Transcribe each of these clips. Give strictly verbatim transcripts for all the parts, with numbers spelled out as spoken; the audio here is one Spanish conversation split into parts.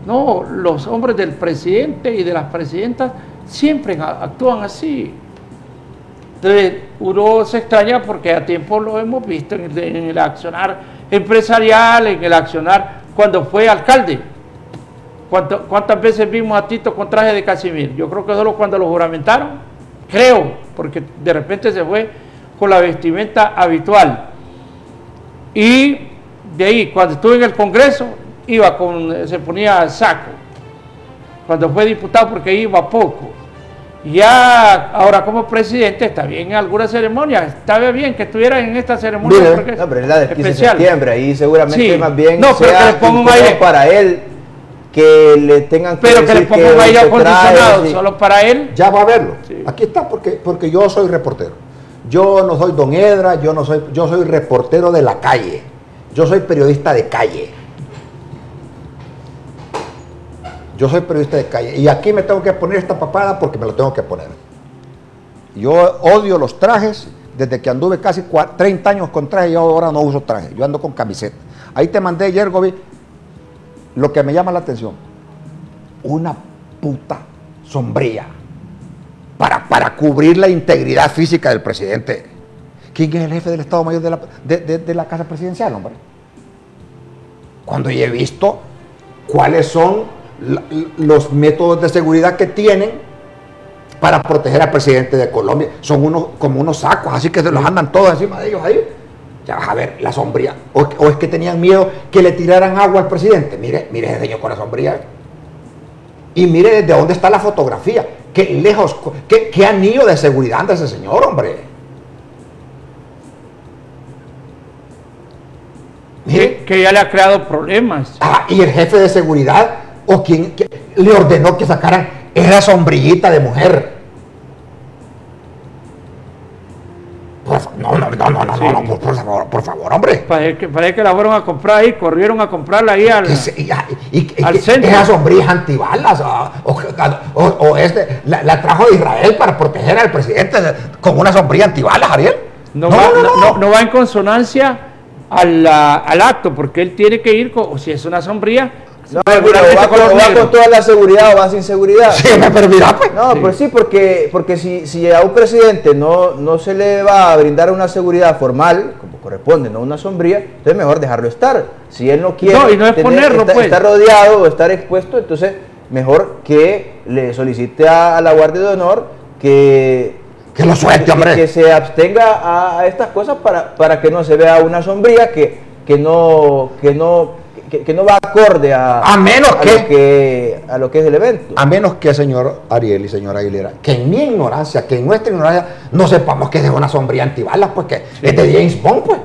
No, los hombres del presidente y de las presidentas siempre actúan así. Entonces, uno se extraña porque a tiempo lo hemos visto en el, en el accionar empresarial, en el accionar cuando fue alcalde. ¿Cuánto, ¿Cuántas veces vimos a Tito con traje de Casimir? Yo creo que solo cuando lo juramentaron, creo, porque de repente se fue con la vestimenta habitual. Y de ahí, cuando estuve en el Congreso, iba con, se ponía saco. Cuando fue diputado, porque iba poco. Ya ahora como presidente está bien en alguna ceremonia, estaba bien que estuviera en esta ceremonia. Mire, porque no, pero es la del quince de especial. septiembre, ahí seguramente Sí. más bien no, pero sea que le ponga un aire para él que le tengan que pero que le decir ponga un aire acondicionado trae, solo para él. Ya va a verlo. Sí. Aquí está, porque, porque yo soy reportero. Yo no soy Don Edra, yo no soy, yo soy reportero de la calle. Yo soy periodista de calle. Yo soy periodista de calle. Y aquí me tengo que poner esta papada porque me lo tengo que poner. Yo odio los trajes. Desde que anduve casi treinta años con traje, yo ahora no uso traje. Yo ando con camiseta. Ahí te mandé, Yergovi, lo que me llama la atención. Una puta sombrilla para, para cubrir la integridad física del presidente. ¿Quién es el jefe del Estado Mayor de la, de, de, de la Casa Presidencial, hombre? Cuando yo he visto cuáles son la, los métodos de seguridad que tienen para proteger al presidente de Colombia, son unos, como unos sacos, así que se los andan todos encima de ellos ahí. Ya vas a ver la sombría. O, o es que tenían miedo que le tiraran agua al presidente. Mire, mire ese señor con la sombría. Y mire desde dónde está la fotografía. Qué lejos, qué, qué anillo de seguridad anda ese señor, hombre. Mire. Que, que ya le ha creado problemas. Ah, y el jefe de seguridad, o quien que le ordenó que sacaran esa sombrillita de mujer. Por, no, no, no, no, no, sí. no, no por, por favor, por favor, hombre. Parece que, parece que la fueron a comprar ahí, corrieron a comprarla ahí al, se, y, y, y, al y, centro. Esa sombrilla antibalas, o, o, o, o este, la, la trajo de Israel para proteger al presidente con una sombrilla antibalas, Ariel. No, no, va, no, no, no, no, no va en consonancia al, al acto, porque él tiene que ir, con, si es una sombrilla. No, pero va, con, va con toda la seguridad o va sin seguridad. Sí, pero mira, pues. No, sí. pues sí, porque, porque si, si a un presidente no, no se le va a brindar una seguridad formal, como corresponde, no una sombrilla, entonces mejor dejarlo estar. Si él no quiere no, y no es tener, ponerlo, estar, pues. estar rodeado o estar expuesto, entonces mejor que le solicite a, a la Guardia de Honor que, que lo suelte, hombre. Que, que se abstenga a, a estas cosas para, para que no se vea una sombrilla que, que no... Que no Que, que no va acorde a, a, menos a, que, lo que, a lo que es el evento. A menos que, señor Ariel y señora Aguilera, que en mi ignorancia, que en nuestra ignorancia, no sepamos que es una sombrilla antibalas, pues que sí. Es de James Bond, pues.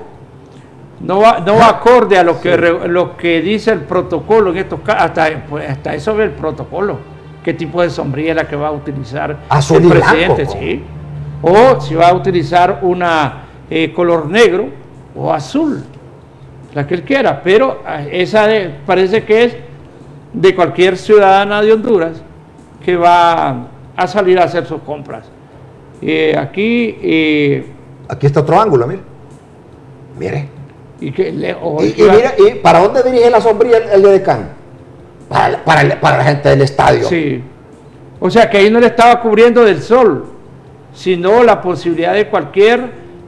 No va, no va acorde a lo que, sí. lo que dice el protocolo en estos casos, hasta, pues, hasta eso ve el protocolo. ¿Qué tipo de sombrilla es la que va a utilizar Azul el y presidente? Blanco, sí. O si va a utilizar una eh, color negro o azul. La que él quiera, pero esa de, parece que es de cualquier ciudadana de Honduras que va a salir a hacer sus compras. Eh, aquí... Eh, aquí está otro ángulo, mire. Mire. Y, que le, oh, y, y mira, ¿y para dónde dirige la sombrilla el, el de Decán? Para, para, el, para la gente del estadio. Sí. O sea que ahí no le estaba cubriendo del sol, sino la posibilidad de cualquier...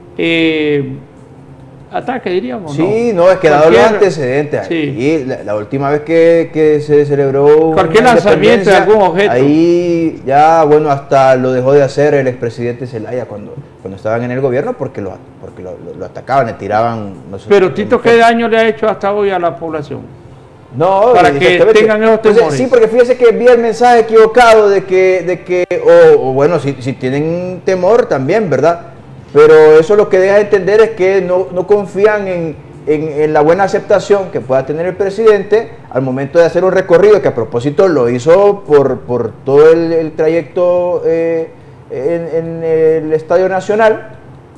Eh, ataque, diríamos. Sí, no, es que dado los antecedentes. Sí. Ahí, la, la última vez que, que se celebró cualquier lanzamiento de algún objeto. Ahí ya, bueno, hasta lo dejó de hacer el expresidente Zelaya cuando, cuando estaban en el gobierno porque lo, porque lo, lo, lo atacaban, le tiraban. No sé, pero Tito, ¿qué daño le ha hecho hasta hoy a la población? No, para que tengan esos temores. Pues, sí, porque fíjese que envía el mensaje equivocado de que, de que o, o bueno, si, si tienen temor también, ¿verdad? Pero eso lo que deja de entender es que no, no confían en, en, en la buena aceptación que pueda tener el presidente al momento de hacer un recorrido, que a propósito lo hizo por, por todo el, el trayecto eh, en, en el Estadio Nacional,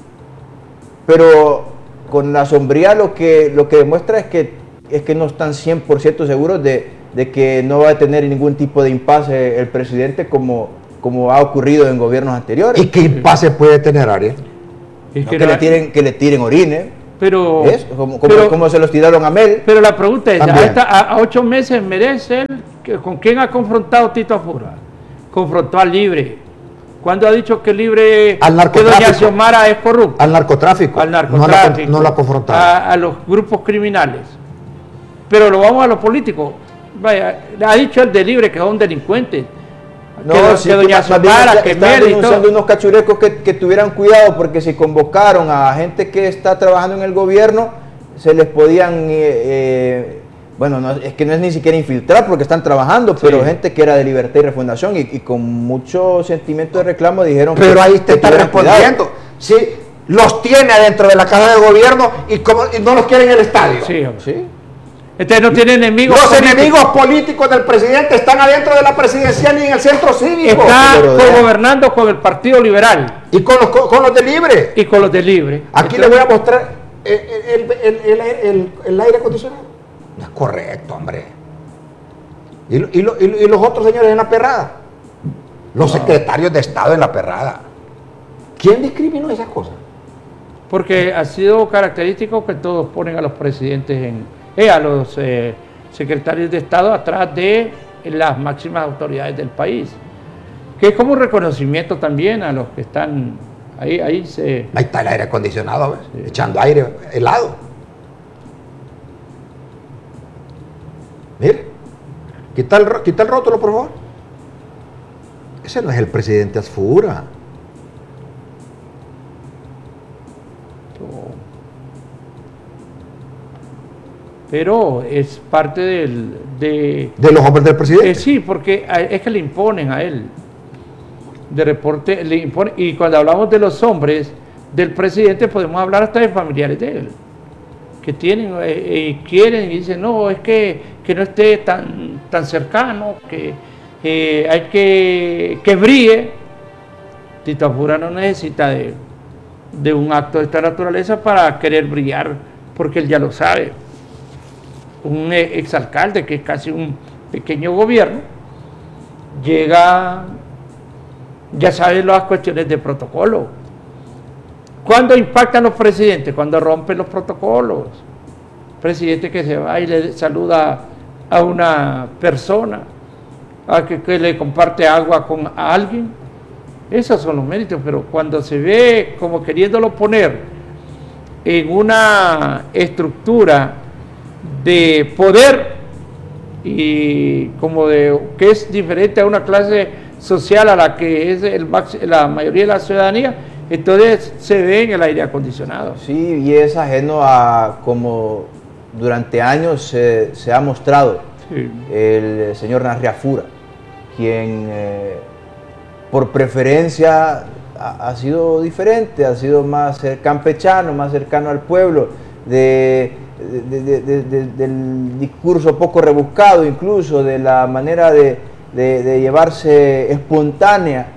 pero con la sombría lo que, lo que demuestra es que, es que no están cien por ciento seguros de, de que no va a tener ningún tipo de impasse el presidente como, como ha ocurrido en gobiernos anteriores. ¿Y qué impasse puede tener, Ariel? No, que, que, le tiren, que le tiren orines, pero, como, como, pero, como se los tiraron a Mel. Pero la pregunta es, a, esta, a, a ocho meses merece él ¿Con quién ha confrontado Tito Apura? Confrontó al Libre. ¿Cuándo ha dicho que Libre, al que doña narcotráfico, Xiomara es corrupta? al narcotráfico, Al narcotráfico. no la, no la confrontaron. A, a los grupos criminales. Pero lo vamos a los políticos. Vaya, ha dicho el de Libre que son delincuentes. No, que, sí, que doña más bien Xiomara, está- que están Mel y denunciando todo. unos cachurecos que, que tuvieran cuidado, porque si convocaron a gente que está trabajando en el gobierno, se les podían, eh, eh, bueno, no, es que no es ni siquiera infiltrar porque están trabajando, Sí. pero gente que era de Libertad y Refundación y, y con mucho sentimiento de reclamo dijeron Pero que, ahí te que está tuvieran cuidado. respondiendo. Sí, los tiene adentro de la casa de gobierno y, como, y no los quiere en el estadio. Sí, hombre. Sí. Entonces no tiene enemigos. Los políticos. enemigos políticos del presidente están adentro de la presidencial y en el centro cívico. Está Pero de- gobernando con el Partido Liberal Y con los, con los de Libre. y con los de Libre. Aquí Entonces, le voy a mostrar el, el- el- el- el- el aire acondicionado. No es correcto, hombre. Y, lo- y lo- y lo- y los otros señores en la perrada. Los secretarios de Estado en la perrada. ¿Quién discriminó esas cosas? Porque ha sido característico que todos ponen a los presidentes en, eh, a los eh, secretarios de Estado atrás de las máximas autoridades del país, que es como un reconocimiento también a los que están ahí, ahí se... Ahí está el aire acondicionado, ¿ves? Echando aire helado. Mire, quita el, ro- quita el rótulo, por favor. Ese no es el presidente Asfura. Pero es parte del, de... De los hombres del presidente. Eh, sí, porque a- es que le imponen a él. De reporte, le imponen. Y cuando hablamos de los hombres del presidente, podemos hablar hasta de familiares de él. Que tienen, eh, eh, quieren y dicen, no, es que, que no esté tan, tan cercano, que eh, hay que que brille. Tito Apura no necesita de, de un acto de esta naturaleza para querer brillar, porque él ya lo sabe. Un eh, exalcalde que es casi un pequeño gobierno, llega, ya sabe las cuestiones de protocolo. ¿Cuándo impactan los presidentes? Cuando rompen los protocolos. Presidente que se va y le saluda a una persona, a que, que le comparte agua con a alguien. Esos son los méritos, pero cuando se ve como queriéndolo poner en una estructura de poder y como de que es diferente a una clase social a la que es el max- la mayoría de la ciudadanía, entonces se ve en el aire acondicionado. Sí, y es ajeno a como durante años se, se ha mostrado Sí. el señor Narriafura, quien eh, por preferencia ha, ha sido diferente, ha sido más eh, campechano, más cercano al pueblo, de, de- de- de- de- del discurso poco rebuscado, incluso de la manera de, de- de llevarse espontánea.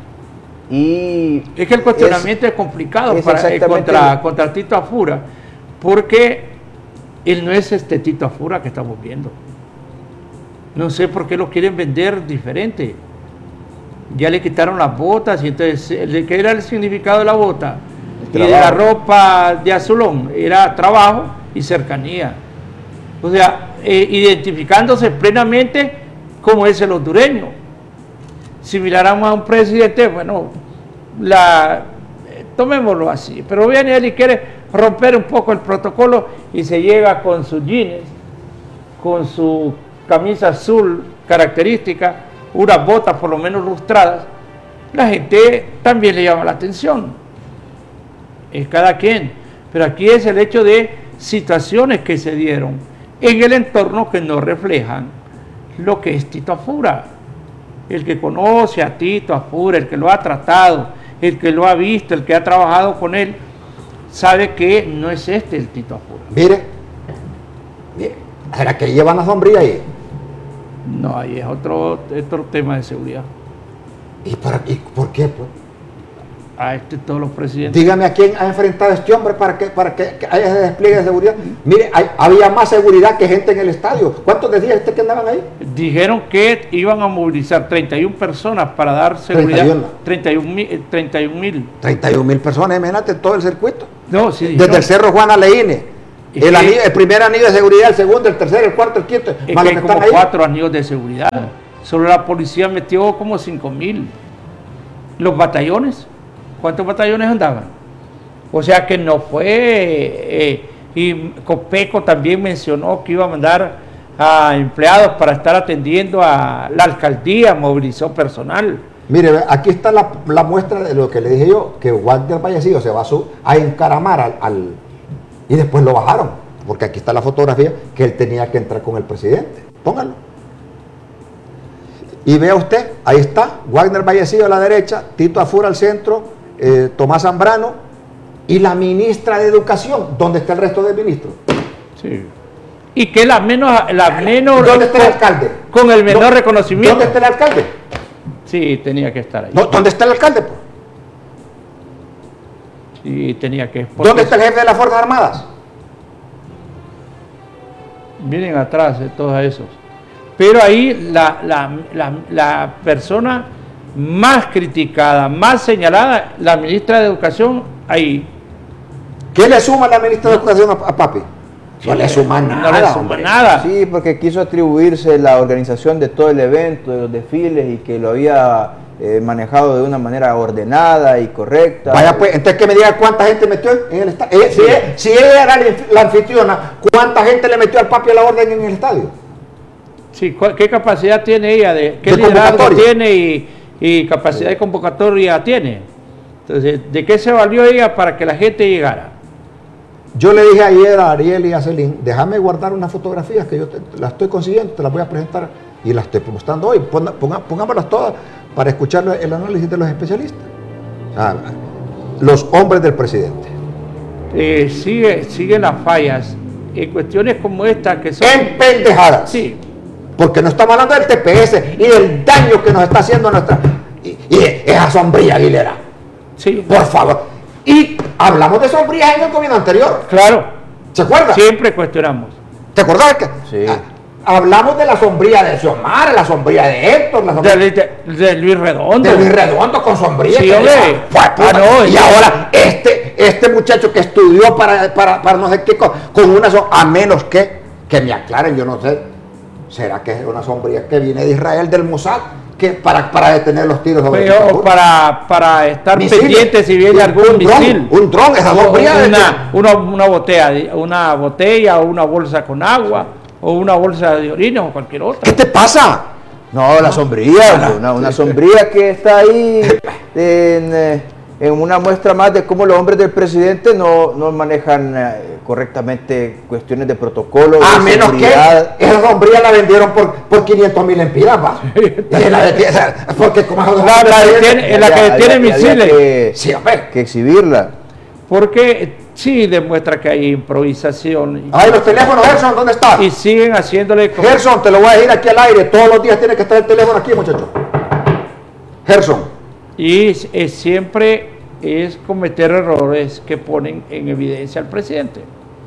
Y Es que el cuestionamiento es, complicado es para, eh, exactamente contra, lo- contra Tito Apura, porque él no es este Tito Apura que estamos viendo. No sé por qué lo quieren vender diferente. Ya le quitaron las botas y entonces, eh, ¿qué era el significado de la bota? Y de la Trabajo. ropa de azulón, era trabajo y cercanía. O sea, eh, identificándose plenamente como es el hondureño. Si miráramos a un presidente, bueno, la, eh, tomémoslo así, pero viene él y quiere romper un poco el protocolo y se llega con sus jeans, con su camisa azul característica, unas botas por lo menos lustradas, la gente también le llama la atención. Es cada quien, pero aquí es el hecho de situaciones que se dieron en el entorno que no reflejan lo que es Tito Apura. El que conoce a Tito Apura, el que lo ha tratado, el que lo ha visto, el que ha trabajado con él, sabe que no es este el Tito Apura. Mire, mire, ¿será que llevan la sombrilla ahí? No, ahí es otro, otro tema de seguridad. ¿Y por, y por qué? Pues? A este todos los presidentes. Dígame a quién ha enfrentado a este hombre para que, para que, que haya ese despliegue de seguridad. Mire, hay- había más seguridad que gente en el estadio. ¿Cuántos decía usted que andaban ahí? Dijeron que iban a movilizar treinta y una personas para dar seguridad. treinta y uno. treinta y un mil. eh, treinta y un mil. treinta y un mil personas, imagínate todo el circuito. No, sí, Desde dijeron- el Cerro Juana Leine El, que, anillo, el primer anillo de seguridad, el segundo, el tercero, el cuarto, el quinto. Es que hay como ahí. cuatro anillos de seguridad. Solo la policía metió como cinco mil. Los batallones, ¿cuántos batallones andaban? O sea que no fue... Eh, y Copeco también mencionó que iba a mandar a empleados para estar atendiendo a la alcaldía, movilizó personal. Mire, aquí está la, la muestra de lo que le dije yo, que Wagner Vallecillo se va a, su, a encaramar al, al... y después lo bajaron, porque aquí está la fotografía que él tenía que entrar con el presidente. Pónganlo. Y vea usted, ahí está, Wagner Vallecillo a la derecha, Tito Afura al centro, eh, Tomás Zambrano y la ministra de Educación. ¿Dónde está el resto del ministro? Sí. Y que la menos... La menos ¿Dónde está el alcalde? Con el menor reconocimiento. ¿Dónde está el alcalde? Sí, tenía que estar ahí. ¿Dónde está el alcalde? Pues? Sí, tenía que... ¿Dónde está el jefe de las Fuerzas Armadas? Miren atrás de todos esos. Pero ahí la, la, la, la persona más criticada, más señalada, la ministra de Educación, ahí. ¿Qué le suma la ministra de Educación a, a Papi? No le suma nada. No le suma nada. Sí, porque quiso atribuirse la organización de todo el evento, de los desfiles, y que lo había eh, manejado de una manera ordenada y correcta. Vaya pues, entonces que me diga cuánta gente metió en el estadio. Si, si ella era la anfitriona, ¿cuánta gente le metió al Papi a la orden en el estadio? Sí, ¿qué capacidad tiene ella? De, ¿Qué de liderazgo tiene y, y capacidad sí. de convocatoria tiene? Entonces, ¿de qué se valió ella para que la gente llegara? Yo le dije ayer a Ariel y a Celín, déjame guardar unas fotografías que yo te, las estoy consiguiendo, te las voy a presentar y las estoy mostrando hoy. Ponga, ponga, pongámoslas todas para escuchar el análisis de los especialistas. Ah, los hombres del presidente. Eh, sigue, siguen las fallas en cuestiones como esta que son... En pendejadas. Sí. Porque no estamos hablando del T P S y del daño que nos está haciendo a nuestra... Y, y esa sombría, Aguilera. Sí. Por favor. Y hablamos de sombrías en el gobierno anterior. Claro. ¿Se acuerda? Siempre cuestionamos. ¿Te acordás que? Sí. Ah, hablamos de la sombría de Xiomara, la sombría de Héctor, la sombría de, de, de Luis Redondo. De Luis Redondo con sombría. Sí, hombre. Pues, pues, ah, no, y sí. ahora este, este muchacho que estudió para, para, para no sé qué cosa, con una sombría, a menos que, que me aclaren, yo no sé, ¿será que es una sombría que viene de Israel, del Mossad? Que para, para detener los tiros sobre Pero, o para, para estar misiles, pendientes si viene un, algún un misil. Dron, un dron, esa sombría. Una, una, una, botella, una botella o una bolsa con agua o una bolsa de orines o cualquier otra. ¿Qué te pasa? No, la sombría, una, una sombría que está ahí en, en una muestra más de cómo los hombres del presidente no, no manejan eh, correctamente cuestiones de protocolo. A de menos seguridad. que esa sombría la vendieron por, por quinientos mil empiras, va. Y la de, porque como la, la, la detiene, en la que detiene misiles. Que, sí, que exhibirla. Porque sí demuestra que hay improvisación. Ay, los teléfonos, Gerson, ¿dónde están? Y siguen haciéndole... Como... Gerson, te lo voy a decir aquí al aire. Todos los días tiene que estar el teléfono aquí, muchachos. Gerson. Y es, siempre es cometer errores que ponen en evidencia al presidente.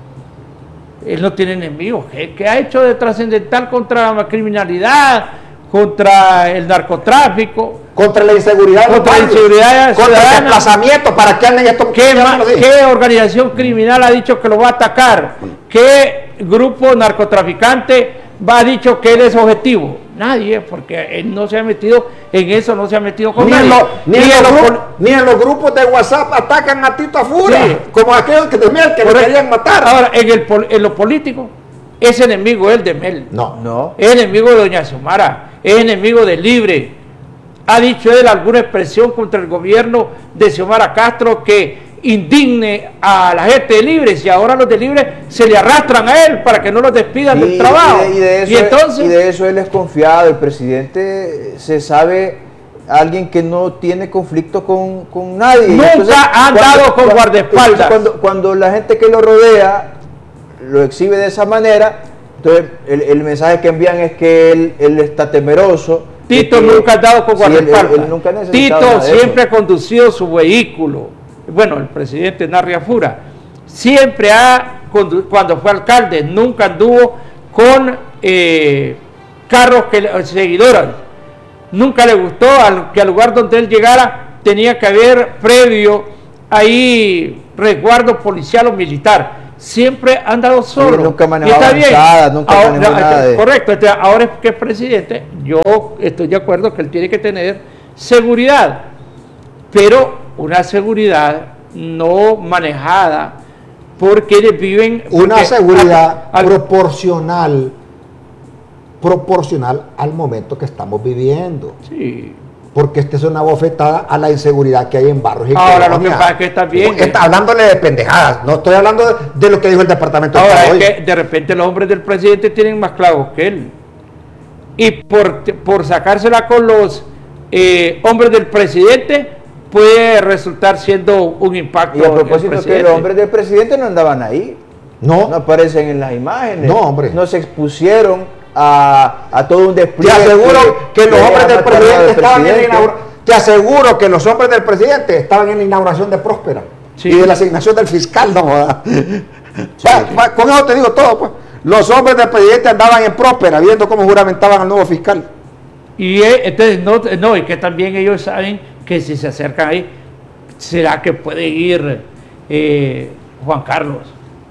Él no tiene enemigos. ¿Qué, qué ha hecho de trascendental contra la criminalidad, contra el narcotráfico? Contra la inseguridad, contra la inseguridad contra el desplazamiento, para que anden estos... ¿Qué, ¿Qué organización criminal ha dicho que lo va a atacar? ¿Qué grupo narcotraficante va a dicho que él es objetivo? Nadie, porque él no se ha metido en eso, no se ha metido con ni nadie. En lo, ni, ni, en los grupo, ni en los grupos de WhatsApp atacan a Tito Afura, sí, como aquellos que temían que lo querían matar. Ahora, en, el, en lo político, es enemigo él de Mel. No, no. Es enemigo de doña Xiomara, es enemigo de Libre. ¿Ha dicho él alguna expresión contra el gobierno de Xiomara Castro que indigne a la gente de Libre? Si ahora los de Libre se le arrastran a él para que no los despidan sí, del trabajo. Y de, y, de eso, y, entonces, y de eso él es confiado. El presidente se sabe alguien que no tiene conflicto con, con nadie. Nunca entonces, ha andado con guardaespaldas. Cuando, cuando la gente que lo rodea lo exhibe de esa manera, entonces el, el mensaje que envían es que él, él está temeroso. Tito que, nunca ha andado con guardaespaldas. Sí, Tito siempre ha conducido su vehículo. Bueno, el presidente Narria Fura siempre ha, cuando fue alcalde, nunca anduvo con eh, carros que seguidoras. Nunca le gustó al, que al lugar donde él llegara tenía que haber previo ahí resguardo policial o militar. siempre ha andado solo. Sí, nunca Y manejó está bien. avanzada, nunca Ahora, manejó nada de- correcto, entonces, ahora que es presidente, yo estoy de acuerdo que él tiene que tener seguridad, pero una seguridad no manejada por quienes viven... Una porque- seguridad al- proporcional, proporcional al momento que estamos viviendo. sí. Porque esta es una bofetada a la inseguridad que hay en barrios y Ahora, lo que colonias. pasa es que también- Está hablándole de pendejadas, no estoy hablando de, de lo que dijo el departamento de Ahora Estado es hoy. que de repente los hombres del presidente tienen más clavos que él. Y por, por sacársela con los eh, hombres del presidente puede resultar siendo un impacto. Y a en el propósito que presidente. los hombres del presidente no andaban ahí. No, No aparecen en las imágenes. No, hombre. No se expusieron a, a todo un te despliegue. aseguro que los que hombres del mataron presidente al estaban en la presidente. inauguración. Te aseguro que los hombres del presidente estaban en la inauguración de Próspera Sí. y de la asignación del fiscal, no joda. Pa- pa- con eso te digo todo, pues. Los hombres del presidente andaban en Próspera viendo cómo juramentaban al nuevo fiscal. Y eh, entonces, no, no, y que también ellos saben que si se acercan ahí, será que puede ir eh, Juan Carlos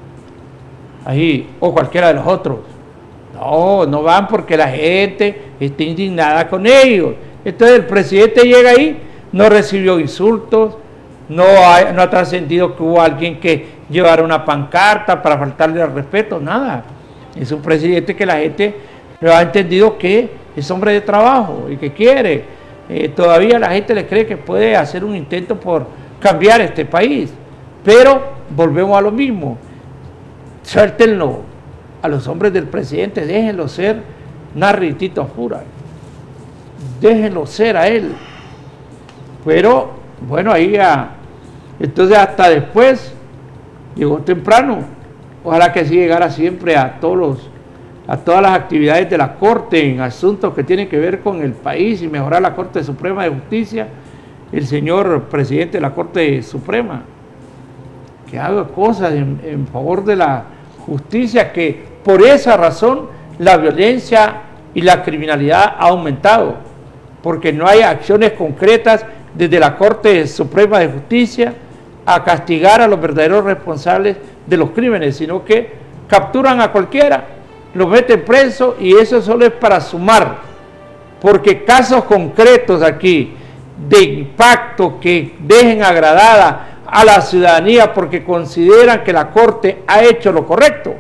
ahí, o cualquiera de los otros. No, no van porque la gente está indignada con ellos. Entonces el presidente llega ahí, no recibió insultos, no ha, no ha trascendido que hubo alguien que llevara una pancarta para faltarle al respeto, nada. Es un presidente que la gente lo ha entendido que es hombre de trabajo y que quiere. Eh, todavía la gente le cree que puede hacer un intento por cambiar este país. Pero volvemos a lo mismo. Suéltenlo a los hombres del presidente, déjenlo ser narritito pura. Déjenlo ser a él. Pero, bueno, ahí ya. Entonces, hasta después, llegó temprano. Ojalá que sí llegara siempre a todos los, a todas las actividades de la Corte en asuntos que tienen que ver con el país y mejorar la Corte Suprema de Justicia, el señor presidente de la Corte Suprema, que haga cosas en, en favor de la justicia, que por esa razón la violencia y la criminalidad ha aumentado, porque no hay acciones concretas desde la Corte Suprema de Justicia a castigar a los verdaderos responsables de los crímenes, sino que capturan a cualquiera, lo meten preso y eso solo es para sumar, porque casos concretos aquí de impacto que dejen agradada a la ciudadanía porque consideran que la Corte ha hecho lo correcto,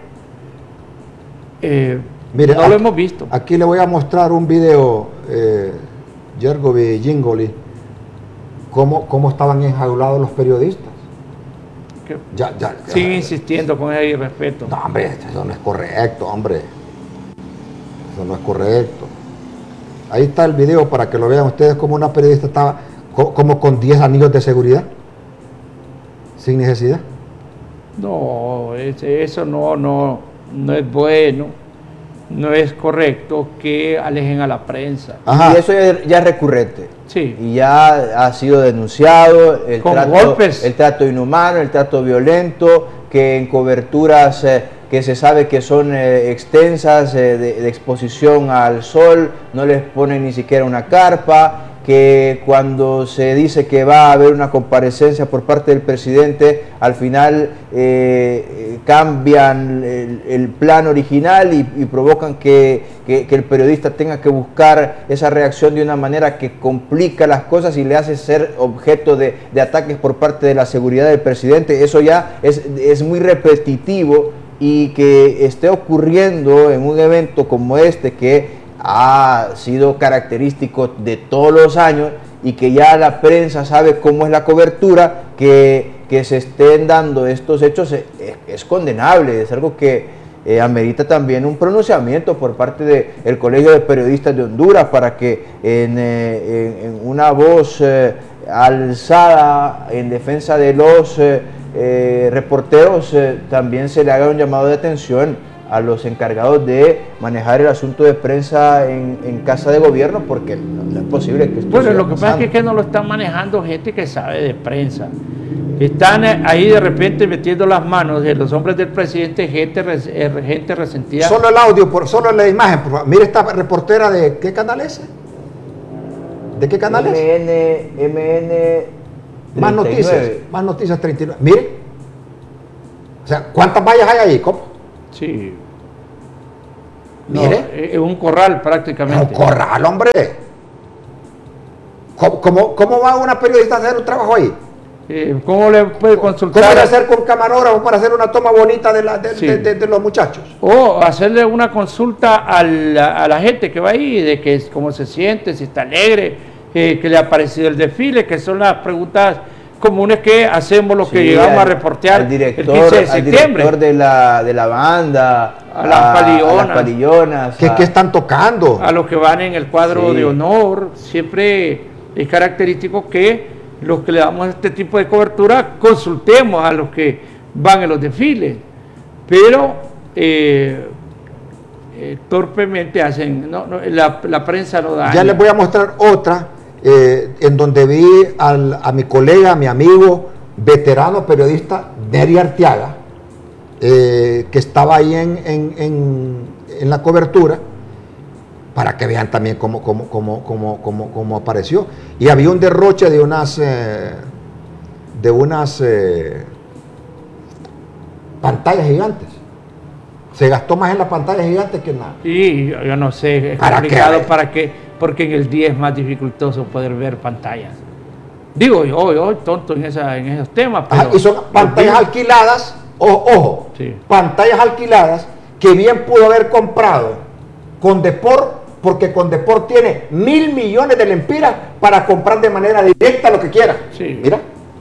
eh, Mire, no aquí, lo hemos visto. Aquí le voy a mostrar un video, eh, Yergovi Jingoli, cómo, cómo estaban enjaulados los periodistas. Que Ya, ya, ya. sigue insistiendo con ese irrespeto. No, hombre, eso no es correcto, hombre. Eso no es correcto. Ahí está el video para que lo vean ustedes como una periodista estaba co- como con diez anillos de seguridad, sin necesidad. No, ese- eso no, no, no es bueno, no es correcto que alejen a la prensa. Ajá. Y eso ya, ya es recurrente. Sí. Y ya ha sido denunciado el Con trato, golpes. el trato inhumano, el trato violento, que en coberturas eh, que se sabe que son eh, extensas eh, de, de exposición al sol, no les ponen ni siquiera una carpa, que cuando se dice que va a haber una comparecencia por parte del presidente, al final eh, cambian el, el plan original y, y provocan que, que, que el periodista tenga que buscar esa reacción de una manera que complica las cosas y le hace ser objeto de, de ataques por parte de la seguridad del presidente. Eso ya es, es muy repetitivo, y que esté ocurriendo en un evento como este que ha sido característico de todos los años y que ya la prensa sabe cómo es la cobertura, que, que se estén dando estos hechos es, es condenable, es algo que eh, amerita también un pronunciamiento por parte del Colegio de Periodistas de Honduras para que en, eh, en, en una voz eh, alzada en defensa de los eh, eh, reporteros eh, también se le haga un llamado de atención a los encargados de manejar el asunto de prensa en, en Casa de Gobierno, porque no, no es posible que esto Bueno, siga lo que pasa pasando. es que no lo están manejando gente que sabe de prensa. Están eh, ahí de repente metiendo las manos de los hombres del presidente, gente, res- eh, gente resentida. Solo el audio, por, solo la imagen, por favor. Mire esta reportera de ¿qué canal es? ¿De qué canal es? M N, M N Más treinta y noticias, nueve. más noticias treinta y nueve. Mire, O sea, ¿cuántas vallas hay ahí, compa? Sí. No, Mire. es un corral prácticamente. Un corral, hombre. ¿Cómo, cómo, cómo va una periodista a hacer un trabajo ahí? Eh, ¿Cómo le puede consultar? ¿Cómo le hacer con camarógrafo para hacer una toma bonita de, la, de, Sí. de, de, de los muchachos? O hacerle una consulta a la, a la gente que va ahí, de que es- cómo se siente, si está alegre, eh, qué le ha parecido el desfile, que son las preguntas comunes que hacemos los que Sí, llegamos al- a reportear al director, el quince de al septiembre. director de la, de la banda, A las palillonas. a las palillonas, ¿Qué, a- qué están tocando? A los que van en el cuadro Sí. de honor, siempre es característico que los que le damos este tipo de cobertura consultemos a los que van en los desfiles, pero eh, eh, torpemente hacen, no, no, la, la prensa no da. Ya les voy a mostrar otra eh, en donde vi al- a mi colega, a mi amigo, veterano periodista, Neri Arteaga, eh, que estaba ahí en, en- en- en la cobertura, para que vean también cómo, cómo, cómo, cómo, cómo, cómo apareció. Y había un derroche de unas, eh, de unas eh, pantallas gigantes. Se gastó más en las pantallas gigantes que en nada. Y yo, yo no sé, es ¿Para complicado qué? para qué, porque en el día es más dificultoso poder ver pantallas. Digo, yo, yo tonto en, esa, en esos temas, pero... Ajá, y son pantallas alquiladas, ojo, ojo, Sí. pantallas alquiladas que bien pudo haber comprado con Depor, porque con Depor tiene mil millones de lempiras para comprar de manera directa lo que quiera. Sí. Mira,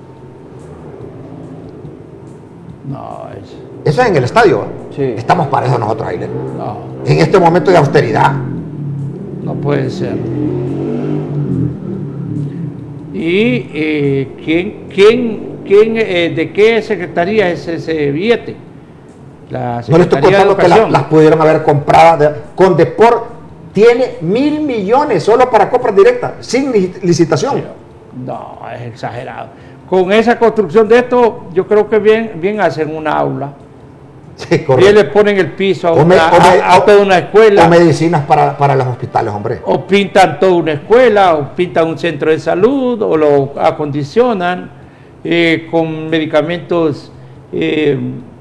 No, es... eso es en el estadio. ¿va? Sí. Estamos para eso nosotros, Aile. No, En este momento de austeridad. no puede ser. ¿Y eh, quién, quién, quién eh, de qué secretaría es ese billete? La No le estoy Secretaría de contando que la- Educación. las pudieron haber comprado. de- con Depor tiene mil millones solo para compras directas, sin li- licitación. No, es exagerado. Con esa construcción de esto, yo creo que bien, bien hacen una aula. Sí, Bien correcto. le ponen el piso a, O me- una, o me- a- a toda una escuela. O medicinas para, para los hospitales, hombre. O pintan toda una escuela, o pintan un centro de salud, o lo acondicionan eh, con medicamentos eh,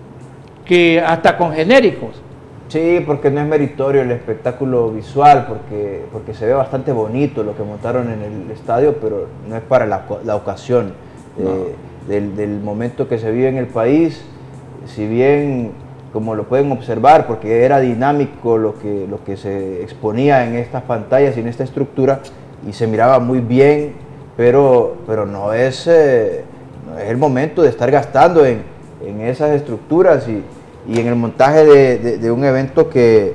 que hasta con genéricos. Sí, porque no es meritorio el espectáculo visual, porque, porque se ve bastante bonito lo que montaron en el estadio, pero no es para la, la ocasión eh, del, del momento que se vive en el país. Si bien, como lo pueden observar, porque era dinámico lo que, lo que se exponía en estas pantallas y en esta estructura, y se miraba muy bien, pero, pero no, es, eh, no es el momento de estar gastando en, en esas estructuras y, y en el montaje de, de- de un evento que,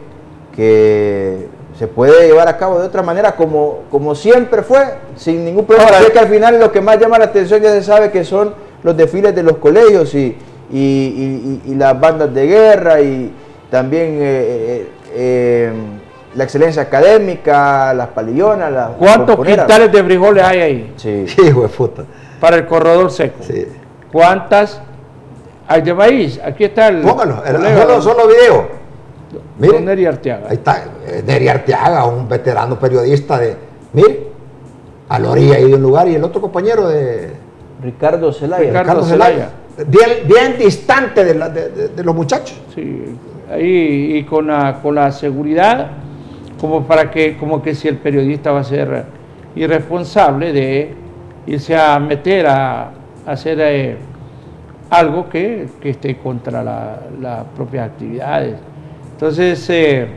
que se puede llevar a cabo de otra manera, como, como siempre fue, sin ningún problema. Ahora, Sé que al final lo que más llama la atención ya se sabe que son los desfiles de los colegios y, y, y- y- y las bandas de guerra y también eh, eh, eh, la excelencia académica, las palillonas, las ¿Cuántos pomponeras. quintales de frijoles hay ahí Sí. Hijo de puta. para el corredor seco? Sí. ¿Cuántas hay de maíz? Aquí está el Póngalo, el- colega, solo, solo video. don Miren, Neri Arteaga. ahí está, eh, Neri Arteaga, un veterano periodista de, mire, a la orilla ahí de un lugar, y el otro compañero de Ricardo Zelaya. Ricardo Ricardo Zelaya. Zelaya, bien, bien distante de, la- de- de- de los muchachos. Sí, ahí y con la, con la seguridad, como para que, como que si el periodista va a ser irresponsable de irse a meter a, a hacer eh, algo que, que esté contra la- las propias actividades. Entonces, eh,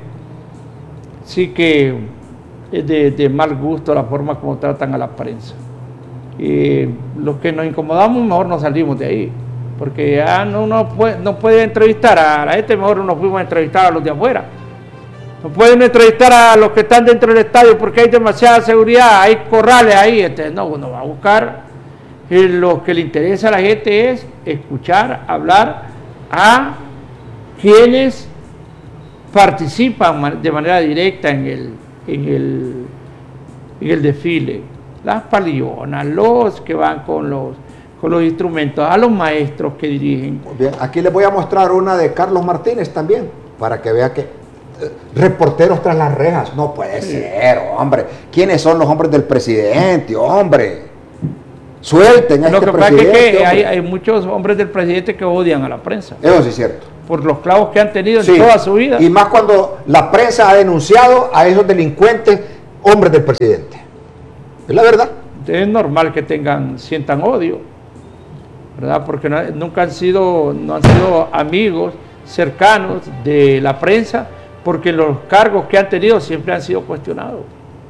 sí que es de, de mal gusto la forma como tratan a la prensa. Y los que nos incomodamos, mejor nos salimos de ahí. Porque ya no, no, puede, no puede entrevistar a la gente, mejor nos fuimos a entrevistar a los de afuera. No pueden entrevistar a los que están dentro del estadio porque hay demasiada seguridad, hay corrales ahí. Entonces, no, uno va a buscar. eh, lo que le interesa a la gente es escuchar, hablar a quienes participan ma- de manera directa en el, en el, en el desfile. Las palillonas, los que van con los, con los instrumentos, a los maestros que dirigen. Muy bien, aquí les voy a mostrar una de Carlos Martínez también, para que vea que eh, reporteros tras las rejas, no puede ser, hombre. ¿Quiénes son los hombres del presidente, hombre? Suelten a Lo este que pasa es presidente. que, que hay, hombre. hay muchos hombres del presidente que odian a la prensa Eso sí es cierto. por los clavos que han tenido en Sí. toda su vida. Y más cuando la prensa ha denunciado a esos delincuentes hombres del presidente. Es la verdad. Es normal que tengan, sientan odio, ¿verdad? Porque no- nunca han sido, no han sido amigos cercanos de la prensa, porque los cargos que han tenido siempre han sido cuestionados.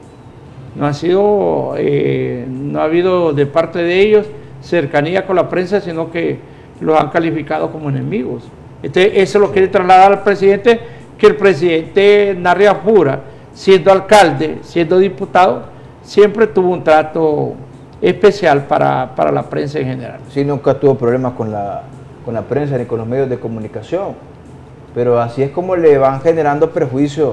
No ha sido, eh, no ha habido de parte de ellos cercanía con la prensa, sino que los han calificado como enemigos. Entonces, eso lo quiere trasladar al presidente, que el presidente Narria Pura, siendo alcalde, siendo diputado, siempre tuvo un trato especial para, para la prensa en general. Sí, nunca tuvo problemas con la, con la prensa ni con los medios de comunicación, pero así es como le van generando prejuicios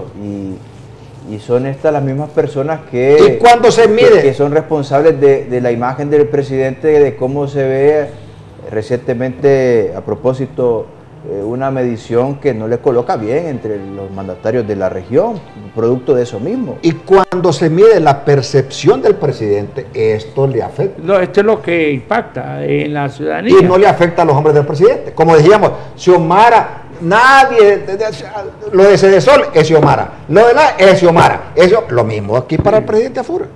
y, y son estas las mismas personas que, ¿Y cuándo se mide? que, que son responsables de, de la imagen del presidente, de cómo se ve recientemente, a propósito, eh, una medición que no le coloca bien entre los mandatarios de la región, producto de eso mismo. Y cuando se mide la percepción del presidente, esto le afecta. No, esto es lo que impacta en la ciudadanía. Y no le afecta a los hombres del presidente. Como decíamos, Xiomara, nadie, de- de- lo de Cedesol es Xiomara, lo de la es Xiomara. Eso, lo mismo aquí para el presidente Afura.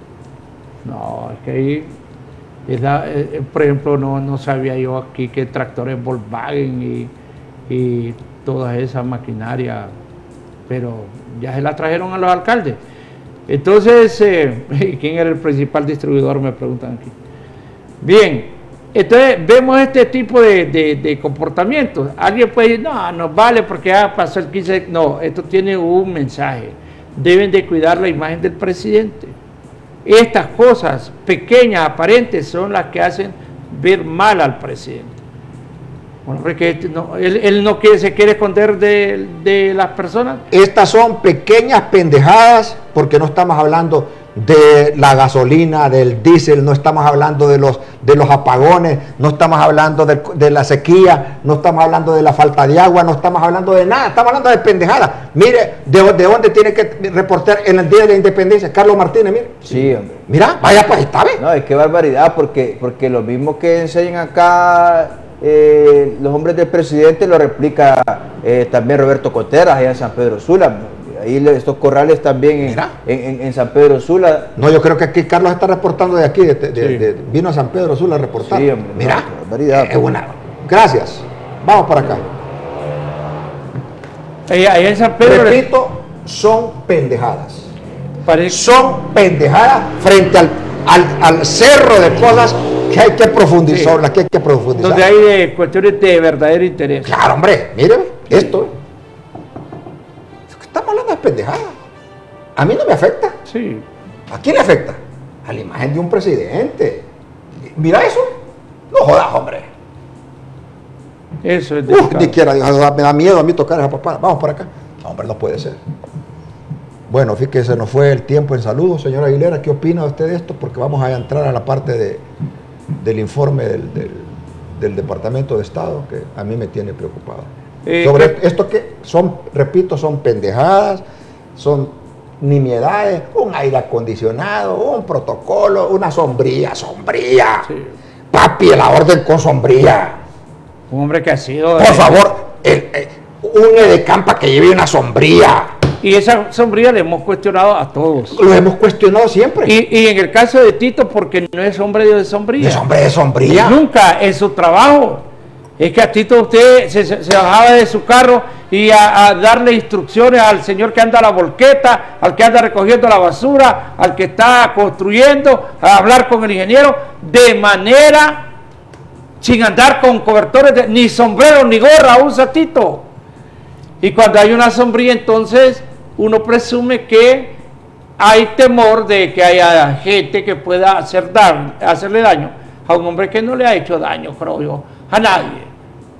No, es que ahí, es la- eh, por ejemplo, no, no sabía yo aquí que tractores Volkswagen y, y toda esa maquinaria, pero ya se la trajeron a los alcaldes. Entonces, eh, ¿quién era el principal distribuidor? Me preguntan aquí. Bien, entonces vemos este tipo de, de, de comportamientos. Alguien puede decir, no, no vale porque ya pasó el quince. No, esto tiene un mensaje. Deben de cuidar la imagen del presidente. Estas cosas pequeñas, aparentes, son las que hacen ver mal al presidente. Bueno, porque este no, él, él no quiere, se quiere esconder de, de las personas. Estas son pequeñas pendejadas porque no estamos hablando de la gasolina, del diésel, no estamos hablando de los, de los apagones, no estamos hablando de, de la sequía, no estamos hablando de la falta de agua, no estamos hablando de nada, estamos hablando de pendejadas. Mire, de, de dónde tiene que reportar en el Día de la Independencia, Carlos Martínez, mire. Sí, hombre. Mira, vaya pues, está bien. No, es que barbaridad, porque, porque lo mismo que enseñan acá eh, los hombres del presidente lo replica eh, también Roberto Coteras allá en San Pedro Sula. Ahí le- estos corrales también en, Mira. en, en- en San Pedro Sula. No, yo creo que aquí Carlos está reportando de aquí, de, de- Sí. de- vino a San Pedro Sula a reportar. Sí, hombre, Mira, no, qué barbaridad. es una- gracias. Vamos para acá. Allá, allá en San Pedro le- Repito, son pendejadas. parece- Son pendejadas frente al, al, al cerro de cosas que hay que profundizar, Sí. sobre las que hay que profundizar. donde hay eh, cuestiones de verdadero interés. Claro, hombre, mire, esto. Estamos hablando de pendejadas. A mí no me afecta. Sí. ¿A quién le afecta? A la imagen de un presidente. Mira eso. No jodas, hombre. Eso es Uf, delicado. ni quiera, me da miedo a mí tocar esa papada. Vamos para acá. No, hombre, no puede ser. Bueno, fíjese, nos fue el tiempo en saludos, señora Aguilera. ¿Qué opina usted de esto? Porque vamos a entrar a la parte de, del informe del, del, del Departamento de Estado, que a mí me tiene preocupado. Eh, Sobre ¿qué- esto que son, repito, son pendejadas, son nimiedades, un aire acondicionado, un protocolo, una sombría, sombría. Sí. Papi, la orden con sombría. Un hombre que ha sido... Por eh, favor, el, el- un edecampa que lleve una sombría. Y esa sombría le hemos cuestionado a todos. Lo hemos cuestionado siempre. Y, y en el caso de Tito, porque no es hombre de sombría. Es hombre de sombría. Nunca en su trabajo. Es que a Tito usted se, se- se bajaba de su carro y a, a darle instrucciones al señor que anda a la volqueta, al que anda recogiendo la basura, al que está construyendo, a hablar con el ingeniero, de manera sin andar con cobertores, de- ni sombrero ni gorra usa Tito. Y cuando hay una sombría, entonces uno presume que hay temor de que haya gente que pueda hacer daño, hacerle daño a un hombre que no le ha hecho daño, creo yo, a nadie.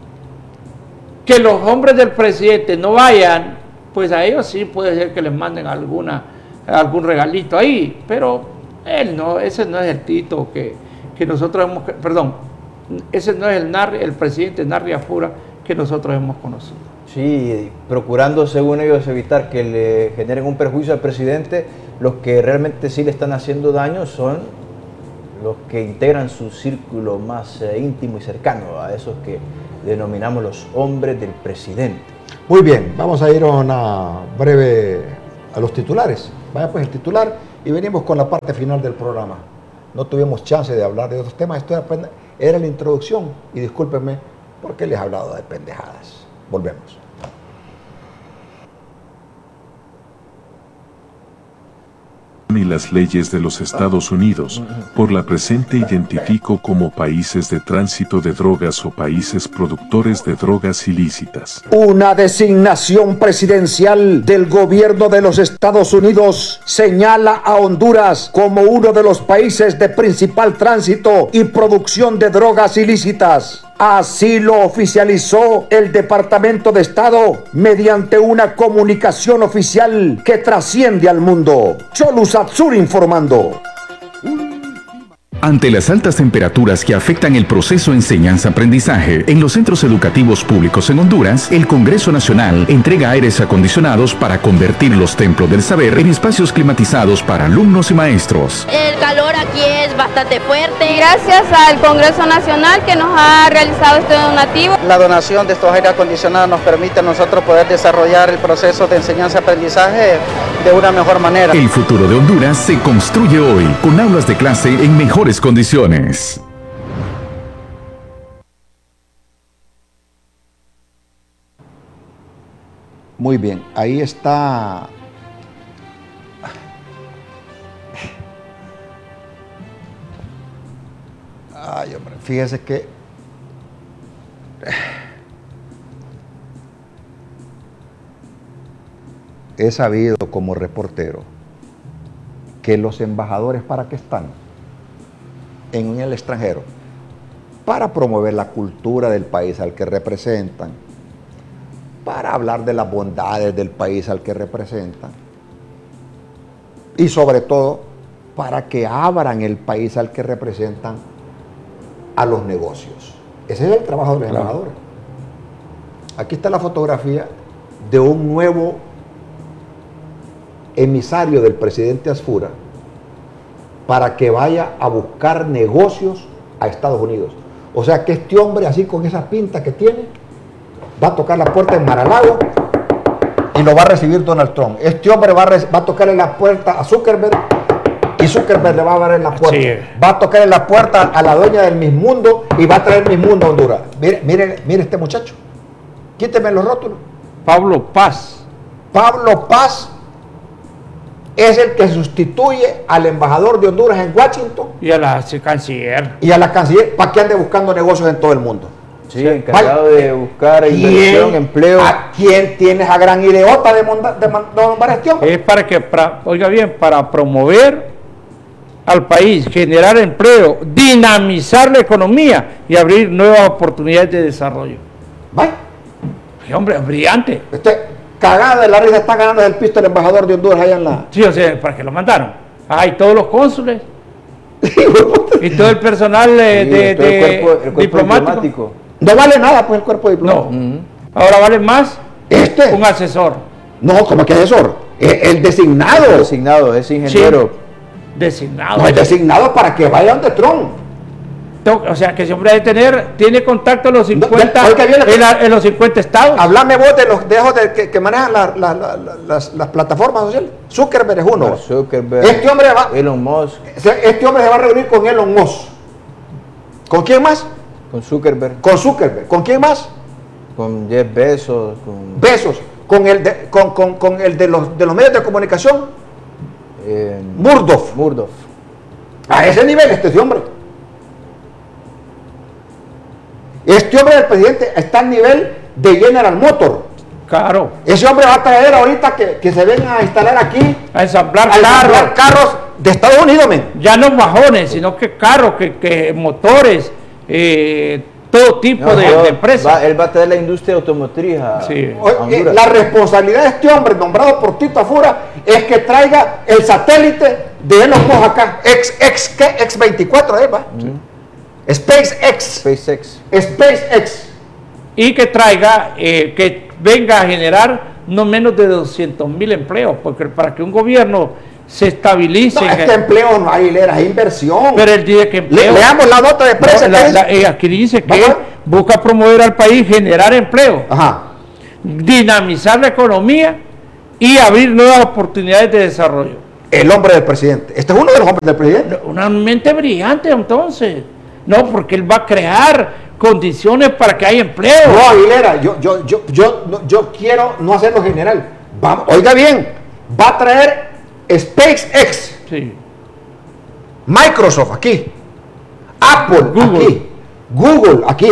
Que los hombres del presidente no vayan, pues a ellos sí puede ser que les manden alguna, algún regalito ahí, pero él no, ese no es el Tito que, que nosotros hemos, perdón, ese no es el, Nar, el presidente Narria Fura que nosotros hemos conocido. Sí, procurando según ellos evitar que le generen un perjuicio al presidente, los que realmente sí le están haciendo daño son los que integran su círculo más eh, íntimo y cercano, a esos que denominamos los hombres del presidente. Muy bien, vamos a ir a una breve, a los titulares. Vaya pues el titular y venimos con la parte final del programa. No tuvimos chance de hablar de otros temas, esto era, era la introducción y discúlpenme porque les he hablado de pendejadas. Volvemos. Y las leyes de los Estados Unidos, por la presente identifico como países de tránsito de drogas o países productores de drogas ilícitas. Una designación presidencial del gobierno de los Estados Unidos señala a Honduras como uno de los países de principal tránsito y producción de drogas ilícitas. Así lo oficializó el Departamento de Estado mediante una comunicación oficial que trasciende al mundo. Cholu Satsur informando. Ante las altas temperaturas que afectan el proceso enseñanza-aprendizaje en los centros educativos públicos en Honduras, el Congreso Nacional entrega aires acondicionados para convertir los templos del saber en espacios climatizados para alumnos y maestros. El calor aquí es bastante fuerte. Gracias al Congreso Nacional que nos ha realizado este donativo. La donación de estos aires acondicionados nos permite a nosotros poder desarrollar el proceso de enseñanza-aprendizaje de una mejor manera. El futuro de Honduras se construye hoy con aulas de clase en mejores condiciones. Muy bien, ahí está. Ay, hombre, fíjese que he sabido como reportero que los embajadores, ¿para qué están en el extranjero? Para promover la cultura del país al que representan, para hablar de las bondades del país al que representan y sobre todo para que abran el país al que representan a los negocios. Ese es el trabajo de los embajadores. Aquí está la fotografía de un nuevo emisario del presidente Asfura para que vaya a buscar negocios a Estados Unidos. O sea que este hombre, así con esa pinta que tiene, va a tocar la puerta en Mar-a-Lago y lo va a recibir Donald Trump. Este hombre va a, va a tocarle la puerta a Zuckerberg y Zuckerberg le va a abrir la puerta. Sí. Va a tocarle la puerta a la dueña del Miss Mundo y va a traer Miss Mundo a Honduras. Mire, mire, mire este muchacho. Quíteme los rótulos. Pablo Paz. Pablo Paz es el que sustituye al embajador de Honduras en Washington. Y a la canciller. Y a la canciller para que ande buscando negocios en todo el mundo. Sí, encargado Vaya. de buscar inversión, empleo. ¿A quién tienes a gran ideota de, monda, de, de nombrar este hombre? Es para que, para, oiga bien, para promover al país, generar empleo, dinamizar la economía y abrir nuevas oportunidades de desarrollo. Vaya. Qué hombre, brillante. Este, cagada de la risa está ganando el pisto el embajador de Honduras allá en la... Sí, o sea, ¿para qué lo mandaron? Ah, y todos los cónsules. Y todo el personal eh, sí, de, todo de el cuerpo, el cuerpo diplomático. diplomático. No vale nada pues el cuerpo diplomático. No. Uh-huh. Ahora vale más este. un asesor. No, ¿cómo que asesor? El, el designado. El designado, es ingeniero. Sí. Designado. No, es designado para que vaya donde Trump. O sea, que ese hombre debe tener, tiene contacto en los cincuenta, no, viene, en, la, en los cincuenta estados. Háblame vos de los de, de que, que manejan la, la, la, la, las, las plataformas sociales. Zuckerberg es uno. Zuckerberg, este hombre va, Elon Musk. Este hombre se va a reunir con Elon Musk. ¿Con quién más? Con Zuckerberg. Con Zuckerberg. ¿Con quién más? Con Jeff Bezos. Con... Bezos. Con el de, con, con, con el de, los, de los medios de comunicación. Eh, Murdoch. Murdoch. A ese nivel este hombre. Este hombre del presidente está al nivel de General Motors. Claro. Ese hombre va a traer ahorita que, que se vengan a instalar aquí. A ensamblar, a ensamblar carros. carros de Estados Unidos, men. Ya no bajones, sino que carros, que, que motores, eh, todo tipo no, de, de empresas. Va, él va a traer la industria automotriz a, sí. a Honduras. La responsabilidad de este hombre, nombrado por Tito Afura, es que traiga el satélite de Elon Musk acá. X, X, ¿qué? X veinticuatro, ¿eh? Va. Sí. SpaceX. SpaceX. SpaceX. Y que traiga, eh, que venga a generar no menos de doscientos mil empleos, porque para que un gobierno se estabilice. No, es que empleo no hay, Hilera, es inversión. Pero él dice que empleo. Le, leamos la nota de prensa. No, la, la, eh, aquí dice que ¿Vamos? busca promover al país, generar empleo, Ajá. dinamizar la economía y abrir nuevas oportunidades de desarrollo. El hombre del presidente. Este es uno de los hombres del presidente. Una mente brillante, entonces. No, porque él va a crear condiciones para que haya empleo. No, Aguilera, yo, yo, yo, yo, no, yo quiero no hacerlo general. Vamos, oiga bien, va a traer SpaceX, Sí. Microsoft aquí, Apple Google. aquí, Google aquí.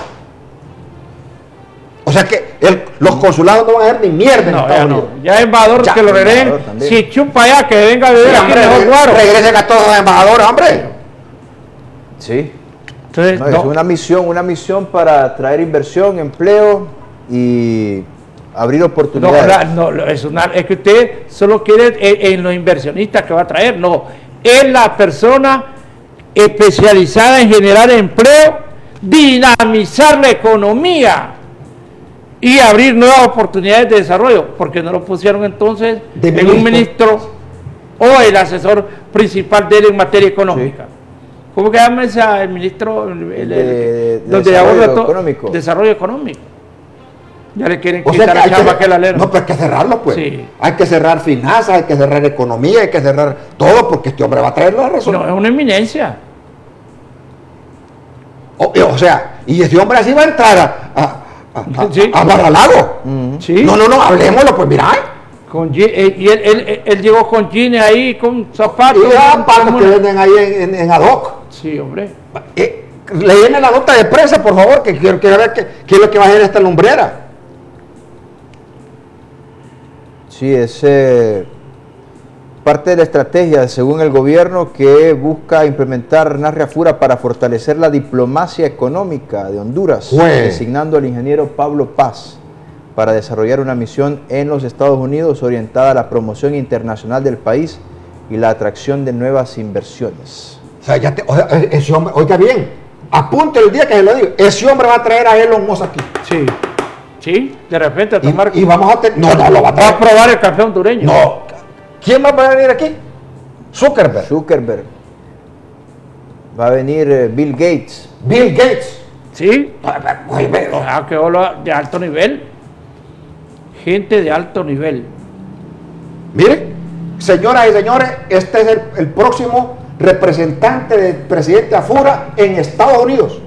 O sea que el- los consulados no van a hacer ni mierda en No, Estados ya no. Unidos. Ya embajador Ya, que lo regresen. embajador también. Si chupa allá, que venga a vivir Sí, aquí hombre, mejor re- guaro. regresen a todos los embajadores, hombre. Sí. Entonces, No, no. Es una misión, una misión para traer inversión, empleo y abrir No, oportunidades. la- no, lo- es, una- es que usted solo quiere en, en los inversionistas que va a traer, no, es la persona especializada en generar empleo, dinamizar la economía y abrir nuevas oportunidades de desarrollo, porque no lo pusieron entonces De en un ministro. ministro o el asesor principal de él en materia económica. ¿Cómo que llama ese el ministro? El, el- De- de donde desarrollo aborda todo- económico. Desarrollo económico. Ya le quieren O sea quitar que la hay chamba que, que la alero. no, pero hay que cerrarlo, pues. Sí. Hay que cerrar finanzas, hay que cerrar economía, hay que cerrar todo, porque este hombre va a traer la razón. No, es una eminencia. O, o sea, y ese hombre así va a entrar a, a, a, a- Sí. a Barralago. Sí. No, no, no, hablemoslo, pues mira. Con je- eh, y él, él- él llegó con jeans ahí, con zapatos. Y ya con- patos con que una- venden ahí en, en, en ad hoc. Sí, hombre. Eh, léeme la nota de prensa, por favor, que quiero, quiero ver qué, qué es lo que va a hacer esta lumbrera. Sí, es eh, parte de la estrategia, según el gobierno, que busca implementar Narria Fura para fortalecer la diplomacia económica de Honduras, Jue. designando al ingeniero Pablo Paz para desarrollar una misión en los Estados Unidos orientada a la promoción internacional del país y la atracción de nuevas inversiones. O sea, ya te, o sea, ese hombre, oiga bien, apunte el día que se lo digo, ese hombre va a traer a Elon Musk aquí. Sí. Sí, de repente a tomar. Y, y vamos a tener, no, no, lo va a va a traer. probar el café hondureño. No, ¿quién más va a venir aquí? Zuckerberg, Zuckerberg. Va a venir eh, Bill Gates. Bill Gates. Sí. Oye, ve, O sea, que habla de alto nivel. Gente de alto nivel. Mire, señoras y señores, este es el, el próximo representante del presidente Afura en Estados Unidos.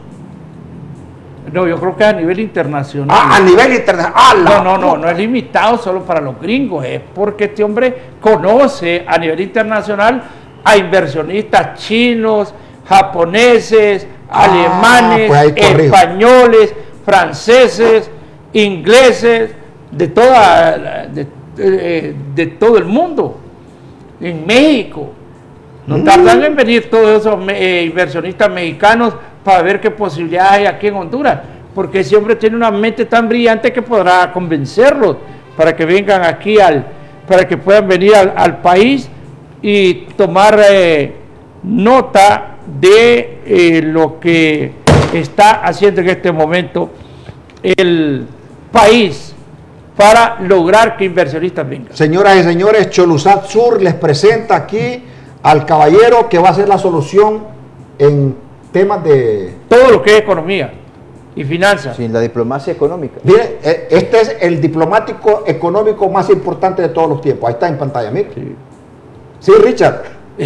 No, yo creo que a nivel internacional. Ah, a nivel internacional. ¡Ah, la No, no, no, puta! no es limitado solo para los gringos, es porque este hombre conoce a nivel internacional a inversionistas chinos, japoneses, Ah, alemanes, pues ahí corrijo. españoles, franceses, ingleses, de toda la- de, eh, de todo el mundo, en México. No Mm. tardan en venir todos esos me- eh, inversionistas mexicanos para ver qué posibilidades hay aquí en Honduras, porque ese hombre tiene una mente tan brillante que podrá convencerlos para que vengan aquí, al, para que puedan venir al, al país y tomar eh, nota de eh, lo que está haciendo en este momento el país para lograr que inversionistas vengan. Señoras y señores, Choluzat Sur les presenta aquí al caballero que va a ser la solución en temas de... Todo lo que es economía y finanzas. Sin la diplomacia económica. Mire, eh, este es el diplomático económico más importante de todos los tiempos. Ahí está en pantalla, mire. Sí. Sí, Richard.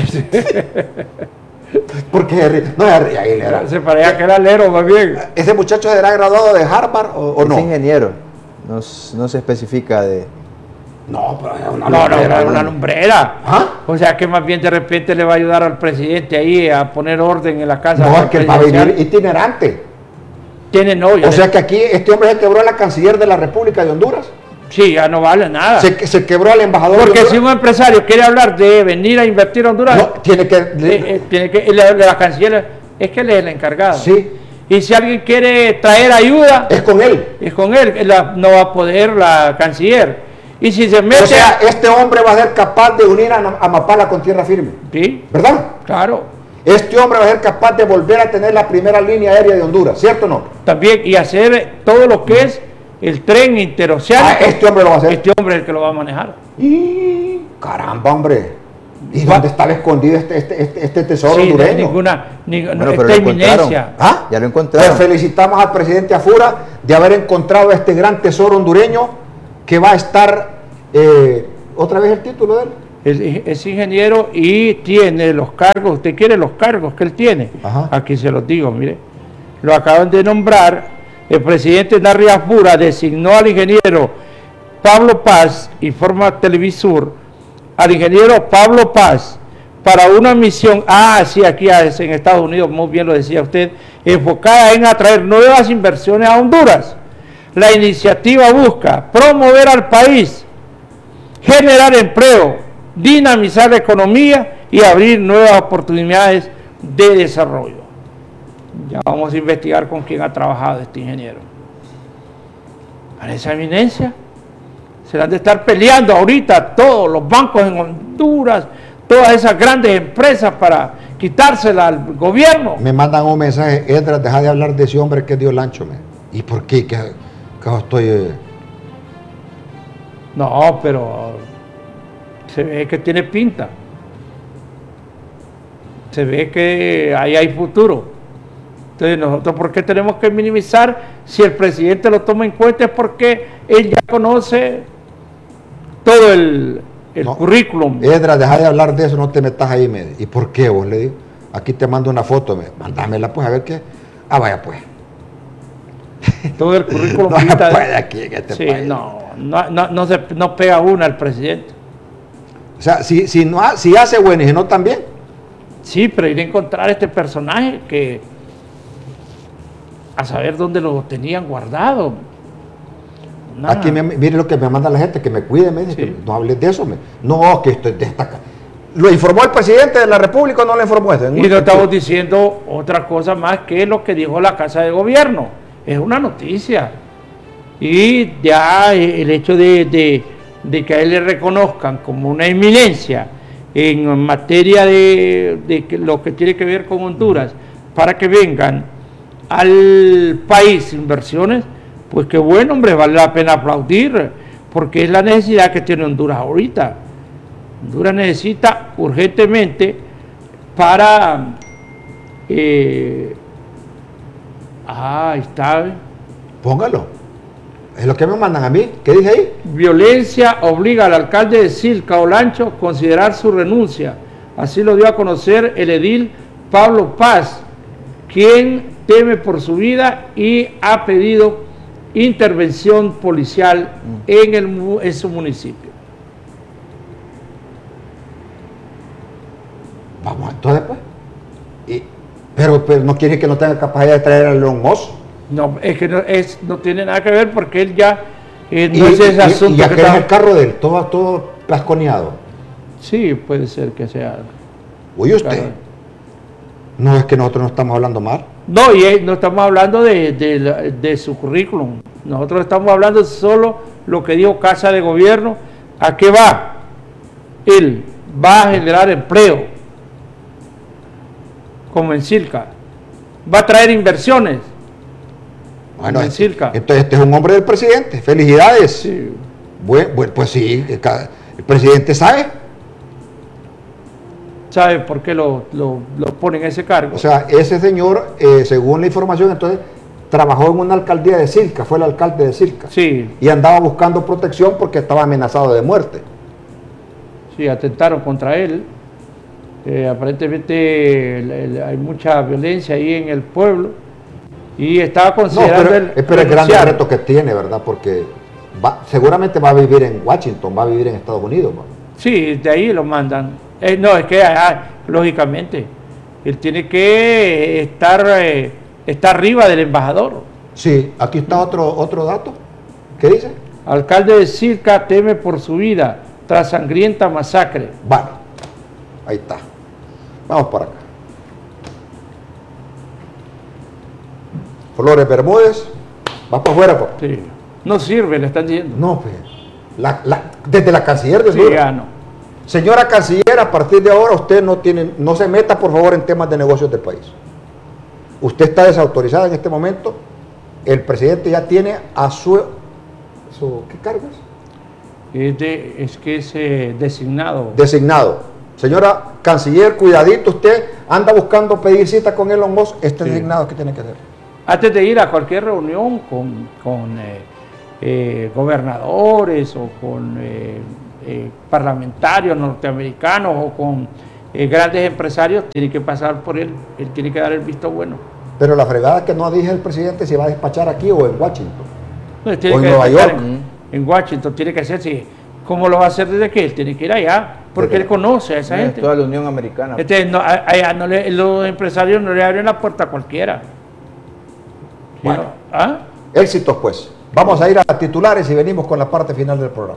Porque se ríe. No se ríe, Aguilera. Se parecía que era alero más bien. ¿Ese muchacho será graduado de Harvard o, o Es no? ingeniero. No, s- no se especifica de... No, pero es una No, no, lumbrera, era una lumbrera. ¿Ah? O sea que más bien de repente le va a ayudar al presidente ahí a poner orden en la casa. No, es que él va a venir presidencial. itinerante. Tiene novia. O sea que aquí este hombre se quebró a la canciller de la República de Honduras. Sí, ya no vale nada. Se, se quebró al embajador Porque de si Honduras. un empresario quiere hablar de venir a invertir a Honduras, No, tiene que... eh, eh, tiene que la, la canciller es que él es el encargado. Sí, Y si alguien quiere traer ayuda, es con él. es con él, la- no va a poder la canciller. Y si se mete... O sea, este hombre va a ser capaz de unir a, a Mapala con tierra firme. Sí, ¿Verdad? claro. Este hombre va a ser capaz de volver a tener la primera línea aérea de Honduras, ¿cierto o no? También, y hacer todo lo que es el tren interoceánico. Ah, este hombre lo va a hacer. Este hombre es el que lo va a manejar. Y caramba, hombre. ¿Y dónde estaba escondido este, este, este, este tesoro Sí, hondureño? ninguna, ninguna Bueno, pero esta lo encontraron. eminencia. ¿Ah? Ya lo Pues encontraron. felicitamos al presidente Afura de haber encontrado este gran tesoro hondureño que va a estar, eh, otra vez el título de él. Es, es ingeniero y tiene los cargos, usted quiere los cargos que él tiene. Ajá. Aquí se los digo, mire. Lo acaban de nombrar, el presidente Narri Afura designó al ingeniero Pablo Paz, informa Televisur, al ingeniero Pablo Paz para una misión, ah, sí, aquí es en Estados Unidos, muy bien lo decía usted, enfocada en atraer nuevas inversiones a Honduras. La iniciativa busca promover al país, generar empleo, dinamizar la economía y abrir nuevas oportunidades de desarrollo. Ya vamos a investigar con quién ha trabajado este ingeniero. Para esa eminencia se la han de estar peleando ahorita todos los bancos en Honduras, todas esas grandes empresas para quitársela al gobierno. Me mandan un mensaje, Edras, deja de hablar de ese hombre que dio Lancho. Me. ¿Y por qué? Que, que estoy... Eh... No, pero se ve que tiene pinta. Se ve que ahí hay futuro. Entonces nosotros, ¿por qué tenemos que minimizar? Si el presidente lo toma en cuenta es porque él ya conoce todo el, el no. currículum. Edras, deja de hablar de eso, no te metas ahí. Me. ¿Y por qué vos? Le digo, aquí te mando una foto, me. Mándamela pues a ver qué. Ah, vaya pues. Todo el currículum. No se puede aquí en este sí, país. no, no, no, no, se, no pega una al presidente. O sea, si, si, no, si hace bueno y si no también. Sí, pero ir a encontrar este personaje que a saber dónde lo tenían guardado. Nada. Aquí me, mire lo que me manda la gente, que me cuide, me dice, Sí. que no hables de eso. Me, no, que esto es de esta... ¿Lo informó el presidente de la República o no lo informó eso? Y no estamos diciendo otra cosa más que lo que dijo la Casa de Gobierno. Es una noticia. Y ya el hecho de, de, de que a él le reconozcan como una eminencia en materia de, de lo que tiene que ver con Honduras, para que vengan al país inversiones, pues qué bueno, hombre, vale la pena aplaudir, porque es la necesidad que tiene Honduras ahorita. Honduras necesita urgentemente para... Eh, ah, ahí está. Póngalo. Es lo que me mandan a mí. ¿Qué dice ahí? Violencia obliga al alcalde de Silca, Olancho, a considerar su renuncia. Así lo dio a conocer el edil Pablo Paz, quien teme por su vida y ha pedido intervención policial en, el, en su municipio. Vamos, entonces pues. Y, pero, pero no quiere que no tenga capacidad de traer al León Moss. No, es que no, es, no tiene nada que ver porque él ya eh, no Y, es ese y- asunto y ya que que es está- el carro de él, todo, todo plasconeado. Sí, puede ser que sea. Oye usted, Claro. no es que nosotros no estamos hablando mal. No, y eh, no estamos hablando de, de, la- de su currículum. Nosotros estamos hablando solo lo que dijo Casa de Gobierno. ¿A qué va? Él va a generar empleo, como en Silca. Va a traer inversiones. Bueno, en Silca. entonces este es un hombre del presidente. Felicidades. Sí. Bueno, bueno, pues sí, el ca- el presidente sabe. ¿Sabe por qué lo, lo, lo pone en ese cargo? O sea, ese señor, eh, según la información, entonces trabajó en una alcaldía de Silca, fue el alcalde de Silca. Sí, Y andaba buscando protección porque estaba amenazado de muerte. sí, atentaron contra él. Eh, aparentemente el- el- hay mucha violencia ahí en el pueblo y estaba No, considerando pero, el eh, pero el gran renunciar. reto que tiene, ¿verdad? Porque va- seguramente va a vivir en Washington, va a vivir en Estados Unidos. ¿no? Sí, de ahí lo mandan. Eh, no, es que ah, lógicamente él tiene que estar, eh, estar arriba del embajador. Sí, aquí está otro, otro dato. ¿Qué dice? Alcalde de Silca teme por su vida tras sangrienta masacre. Bueno, ahí está. Vamos para acá. Flores Bermúdez, va para afuera, papá. Sí. No sirve, le están diciendo. No, pues, la- la- desde la canciller de Sí, Honduras. ya no. Señora canciller, a partir de ahora usted no tiene, no se meta por favor en temas de negocios del país. Usted está desautorizada en este momento. El presidente ya tiene a su, su ¿qué cargo es? Es, de- es que es eh, designado. Designado. Señora canciller, cuidadito, usted anda buscando pedir cita con Elon Musk, este sí. designado, ¿qué tiene que hacer? Antes de ir a cualquier reunión con, con eh, eh, gobernadores o con eh, eh, parlamentarios norteamericanos o con eh, grandes empresarios, tiene que pasar por él, él tiene que dar el visto bueno. Pero la fregada que no dije el presidente si va a despachar aquí o en Washington, no, tiene o en que Nueva York. En, en Washington tiene que hacerse. ¿Cómo lo va a hacer desde que él tiene que ir allá? Porque Pero, él conoce a esa es gente. toda la Unión Americana. Este, no, allá no le, los empresarios no le abren la puerta a cualquiera. Bueno, ¿Ah? éxitos pues. Vamos a ir a titulares y venimos con la parte final del programa.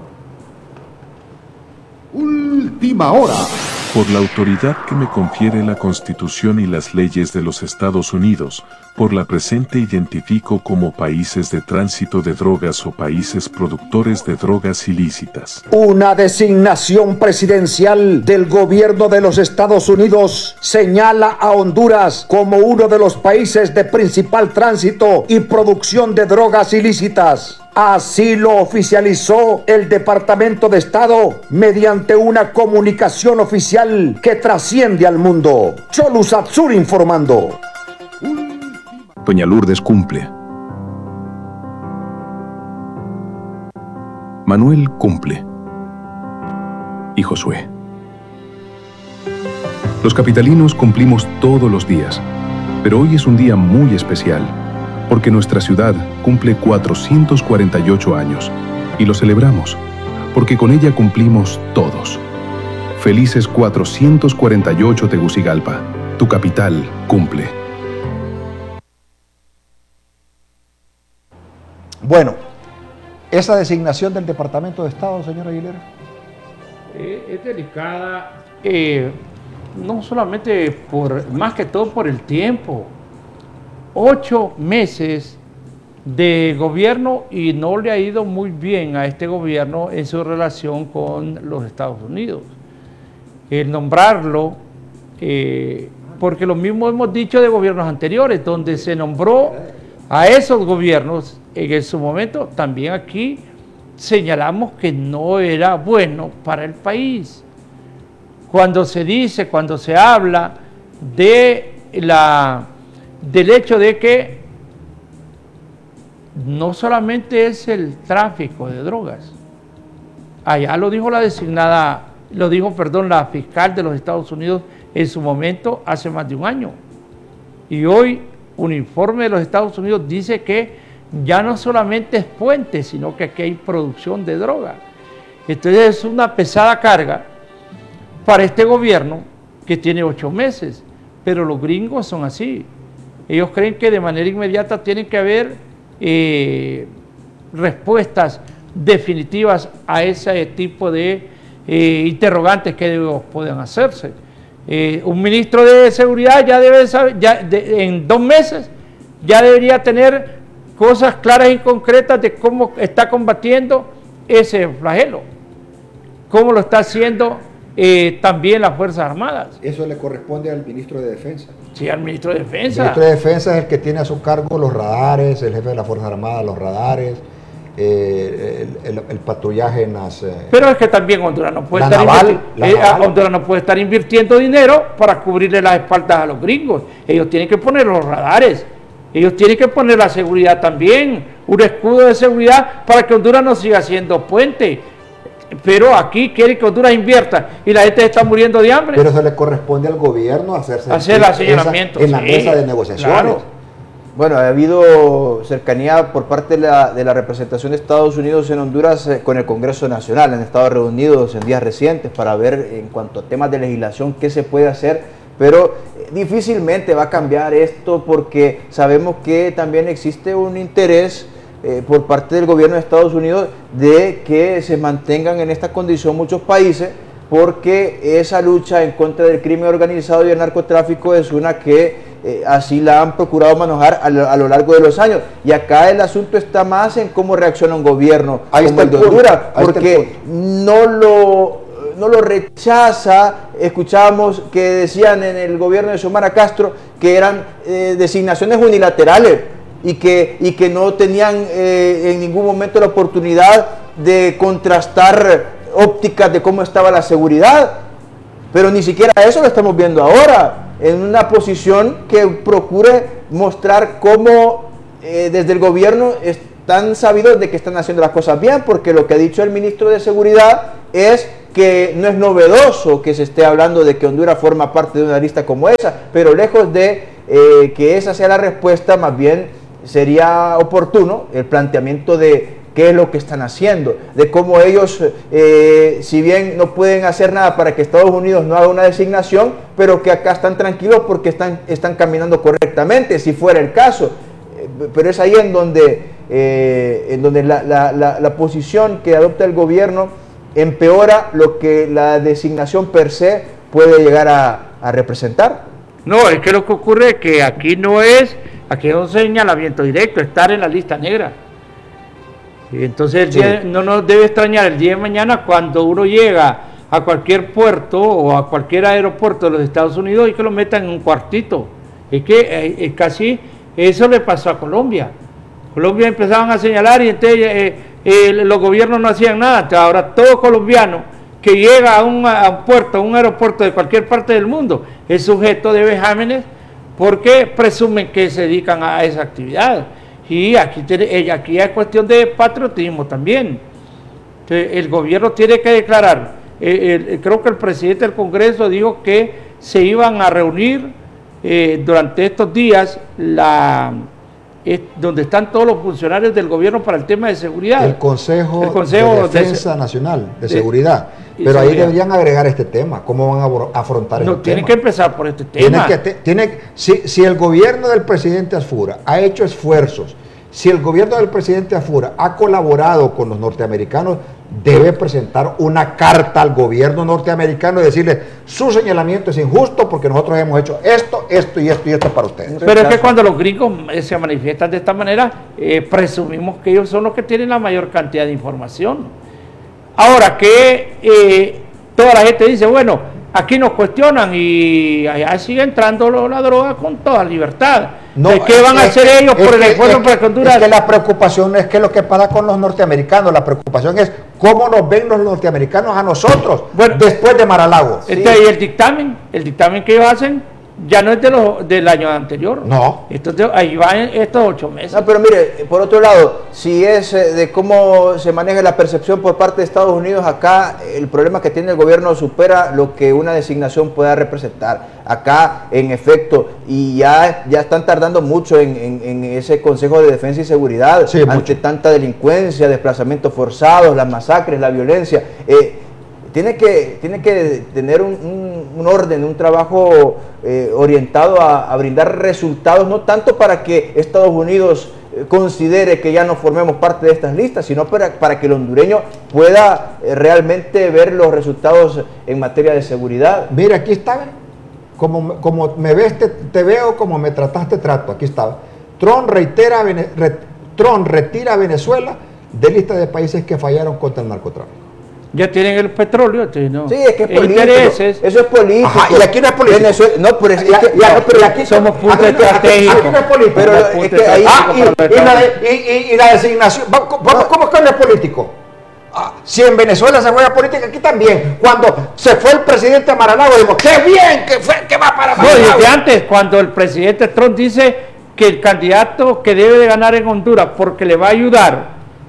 Última hora. Por la autoridad que me confiere la Constitución y las leyes de los Estados Unidos, por la presente identifico como países de tránsito de drogas o países productores de drogas ilícitas. Una designación presidencial del gobierno de los Estados Unidos señala a Honduras como uno de los países de principal tránsito y producción de drogas ilícitas. Así lo oficializó el Departamento de Estado mediante una comunicación oficial que trasciende al mundo. Cholu Satsur informando. Doña Lourdes cumple. Manuel cumple. Y Josué. Los capitalinos cumplimos todos los días, pero hoy es un día muy especial, porque nuestra ciudad cumple cuatrocientos cuarenta y ocho años, y lo celebramos, porque con ella cumplimos todos. Felices cuatrocientos cuarenta y ocho Tegucigalpa, tu capital cumple. Bueno, esa designación del Departamento de Estado, señora Aguilera. Eh, es delicada, eh, no solamente por, más que todo por el tiempo. Ocho meses de gobierno y no le ha ido muy bien a este gobierno en su relación con los Estados Unidos. El nombrarlo, eh, porque lo mismo hemos dicho de gobiernos anteriores, donde se nombró a esos gobiernos, en su momento también aquí señalamos que no era bueno para el país. Cuando se dice, cuando se habla de la... del hecho de que no solamente es el tráfico de drogas, allá lo dijo la designada, lo dijo, perdón, la fiscal de los Estados Unidos en su momento hace más de un año, y hoy un informe de los Estados Unidos dice que ya no solamente es puente, sino que aquí hay producción de droga. Entonces es una pesada carga para este gobierno que tiene ocho meses, pero los gringos son así. Ellos creen que de manera inmediata tienen que haber eh, respuestas definitivas a ese tipo de eh, interrogantes que ellos pueden hacerse. Eh, un ministro de seguridad ya debe saber, ya de, en dos meses ya debería tener cosas claras y concretas de cómo está combatiendo ese flagelo, cómo lo está haciendo eh, también las Fuerzas Armadas. Eso le corresponde al ministro de Defensa. Sí, al ministro de Defensa. El ministro de Defensa es el que tiene a su cargo los radares, el jefe de las Fuerzas Armadas, los radares, eh, el, el, el patrullaje en las... Eh, Pero es que también Honduras no puede la estar naval, la eh, naval. Honduras no puede estar invirtiendo dinero para cubrirle las espaldas a los gringos. Ellos tienen que poner los radares, ellos tienen que poner la seguridad también, un escudo de seguridad para que Honduras no siga siendo puente. Pero aquí quiere que Honduras invierta y la gente está muriendo de hambre. Pero eso le corresponde al gobierno hacerse hacer el señalamiento en la sí, mesa de negociaciones. Claro. Bueno, ha habido cercanía por parte de la, de la representación de Estados Unidos en Honduras eh, con el Congreso Nacional. Han estado reunidos en días recientes para ver en cuanto a temas de legislación qué se puede hacer, pero eh, difícilmente va a cambiar esto porque sabemos que también existe un interés eh, por parte del gobierno de Estados Unidos de que se mantengan en esta condición muchos países, porque esa lucha en contra del crimen organizado y el narcotráfico es una que eh, así la han procurado manejar a lo, a lo largo de los años. Y acá el asunto está más en cómo reacciona un gobierno ahí como el de Honduras, porque no lo, no lo rechaza. Escuchábamos que decían en el gobierno de Xiomara Castro que eran eh, designaciones unilaterales y que, y que no tenían eh, en ningún momento la oportunidad de contrastar ópticas de cómo estaba la seguridad. Pero ni siquiera eso lo estamos viendo ahora, en una posición que procure mostrar cómo eh, desde el gobierno están sabidos de que están haciendo las cosas bien, porque lo que ha dicho el ministro de Seguridad es que no es novedoso que se esté hablando de que Honduras forma parte de una lista como esa, pero lejos de eh, que esa sea la respuesta, más bien sería oportuno el planteamiento de qué es lo que están haciendo, de cómo ellos, eh, si bien no pueden hacer nada para que Estados Unidos no haga una designación, pero que acá están tranquilos porque están, están caminando correctamente, si fuera el caso. Eh, pero es ahí en donde, eh, en donde la, la, la, la posición que adopta el gobierno empeora lo que la designación per se puede llegar a, a representar. No, es que lo que ocurre es que aquí no es, aquí es un señalamiento directo, estar en la lista negra. Entonces el día, sí. no nos debe extrañar el día de mañana cuando uno llega a cualquier puerto o a cualquier aeropuerto de los Estados Unidos y que lo metan en un cuartito. Es que eh, eh, casi eso le pasó a Colombia. Colombia empezaban a señalar y entonces eh, eh, los gobiernos no hacían nada. Entonces, ahora todo colombiano que llega a un, a un puerto, a un aeropuerto de cualquier parte del mundo es sujeto de vejámenes porque presumen que se dedican a esa actividad. Y aquí, aquí hay cuestión de patriotismo también. Entonces, el gobierno tiene que declarar, eh, el, creo que el presidente del Congreso dijo que se iban a reunir eh, durante estos días la, eh, donde están todos los funcionarios del gobierno para el tema de seguridad. El Consejo, el Consejo de Defensa de, Nacional de, de Seguridad. Pero seguridad. Ahí deberían agregar este tema. ¿Cómo van a afrontar no, este tema? No, tienen que empezar por este tema. Tiene que, tiene, si, si el gobierno del presidente Asfura ha hecho esfuerzos, si el gobierno del presidente Asfura ha colaborado con los norteamericanos, debe presentar una carta al gobierno norteamericano y decirle, su señalamiento es injusto porque nosotros hemos hecho esto, esto y esto y esto para ustedes. Pero es que cuando los gringos se manifiestan de esta manera, eh, presumimos que ellos son los que tienen la mayor cantidad de información. Ahora que eh, toda la gente dice, bueno, aquí nos cuestionan y allá sigue entrando la droga con toda libertad. No, ¿de qué van a hacer que, ellos por el que, esfuerzo para que Honduras? Es que la preocupación no es que lo que pasa con los norteamericanos, la preocupación es cómo nos ven los norteamericanos a nosotros bueno, después de Mar-a-Lago. Este, sí. Y el dictamen, el dictamen que ellos hacen ya no es de los, del año anterior. No. Esto es de, ahí van estos ocho meses. No, pero mire, por otro lado, si es de cómo se maneja la percepción por parte de Estados Unidos, acá el problema que tiene el gobierno supera lo que una designación pueda representar. Acá, en efecto, y ya, ya están tardando mucho en, en, en ese Consejo de Defensa y Seguridad, sí, ante mucho. Tanta delincuencia, desplazamientos forzados, las masacres, la violencia. Eh, Tiene que, tiene que tener un, un, un orden, un trabajo eh, orientado a, a brindar resultados, no tanto para que Estados Unidos eh, considere que ya no formemos parte de estas listas, sino para, para que el hondureño pueda eh, realmente ver los resultados en materia de seguridad. Mira, aquí está, como, como me ves, te, te veo, como me trataste, trato, aquí está. Trump, reitera, re, Trump retira a Venezuela de lista de países que fallaron contra el narcotráfico. Ya tienen el petróleo, ¿no? Sí, es que es político. Intereses. Eso es político. Ajá, y aquí no es político. Venezuela, no, pero es, es que, ya, no, pero y aquí somos puntos estratégicos. Aquí no es político. Pero es que ahí, ah, y, y, la de, y, y, y la designación, ¿cómo, no. ¿cómo es que no es político? Ah, si en Venezuela se juega política, aquí también. Cuando se fue el presidente a Mar-a-Lago, digo, ¡qué bien que, fue, que va para Mar-a-Lago! No, desde antes, cuando el presidente Trump dice que el candidato que debe de ganar en Honduras porque le va a ayudar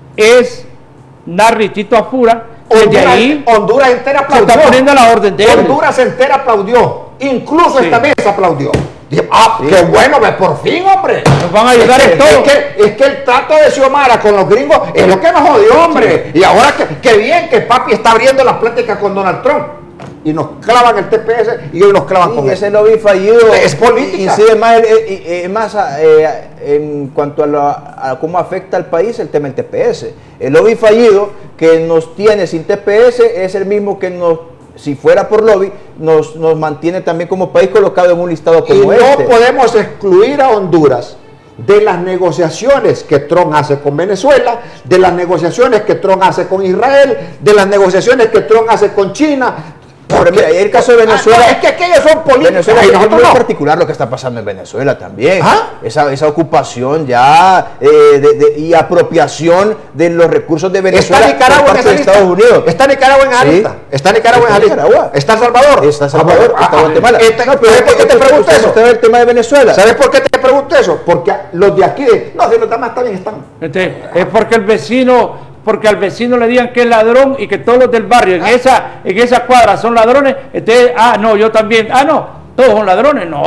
es Narri Tito Asfura, Honduras, ahí, Honduras entera aplaudió. Se está poniendo la orden de él. Honduras entera aplaudió. Incluso sí. Esta mesa aplaudió. Dije, ah, sí. Qué bueno, por fin, hombre. Nos van a ayudar es que, en todo. Es que, es que el trato de Xiomara con los gringos es lo que nos jodió, hombre. Sí. Y ahora que, que bien que papi está abriendo las pláticas con Donald Trump. Y nos clavan el T P S y hoy nos clavan sí, con ese lobby fallido. Es política. Y, y sí, es más, es más eh, en cuanto a, la, a cómo afecta al país el tema del T P S. El lobby fallido que nos tiene sin T P S es el mismo que nos, si fuera por lobby, nos, nos mantiene también como país colocado en un listado como y este. No podemos excluir a Honduras de las negociaciones que Trump hace con Venezuela, de las negociaciones que Trump hace con Israel, de las negociaciones que Trump hace con China. Pero mira, y el caso de Venezuela. Ah, no, es que aquellos son políticos. Venezuela Ay, es nosotros muy no. particular lo que está pasando en Venezuela también. ¿Ah? Esa, esa ocupación ya eh, de, de, y apropiación de los recursos de Venezuela Está Nicaragua por en parte esa de lista. Estados Unidos. Está Nicaragua en esa Sí. lista. Está Nicaragua en esa Está lista. Nicaragua. Está El Salvador. Está Salvador, Ah, está ah, Guatemala. este- No, pero ¿Sabes por qué te usted- pregunto usted eso? usted ve el tema de Venezuela. ¿Sabes por qué te pregunto eso? Porque los de aquí, de, no, si los demás también están. Entonces, es porque el vecino, porque al vecino le digan que es ladrón y que todos los del barrio en esa, en esa cuadra son ladrones, entonces, ah, no, yo también, ah, no, todos son ladrones, no.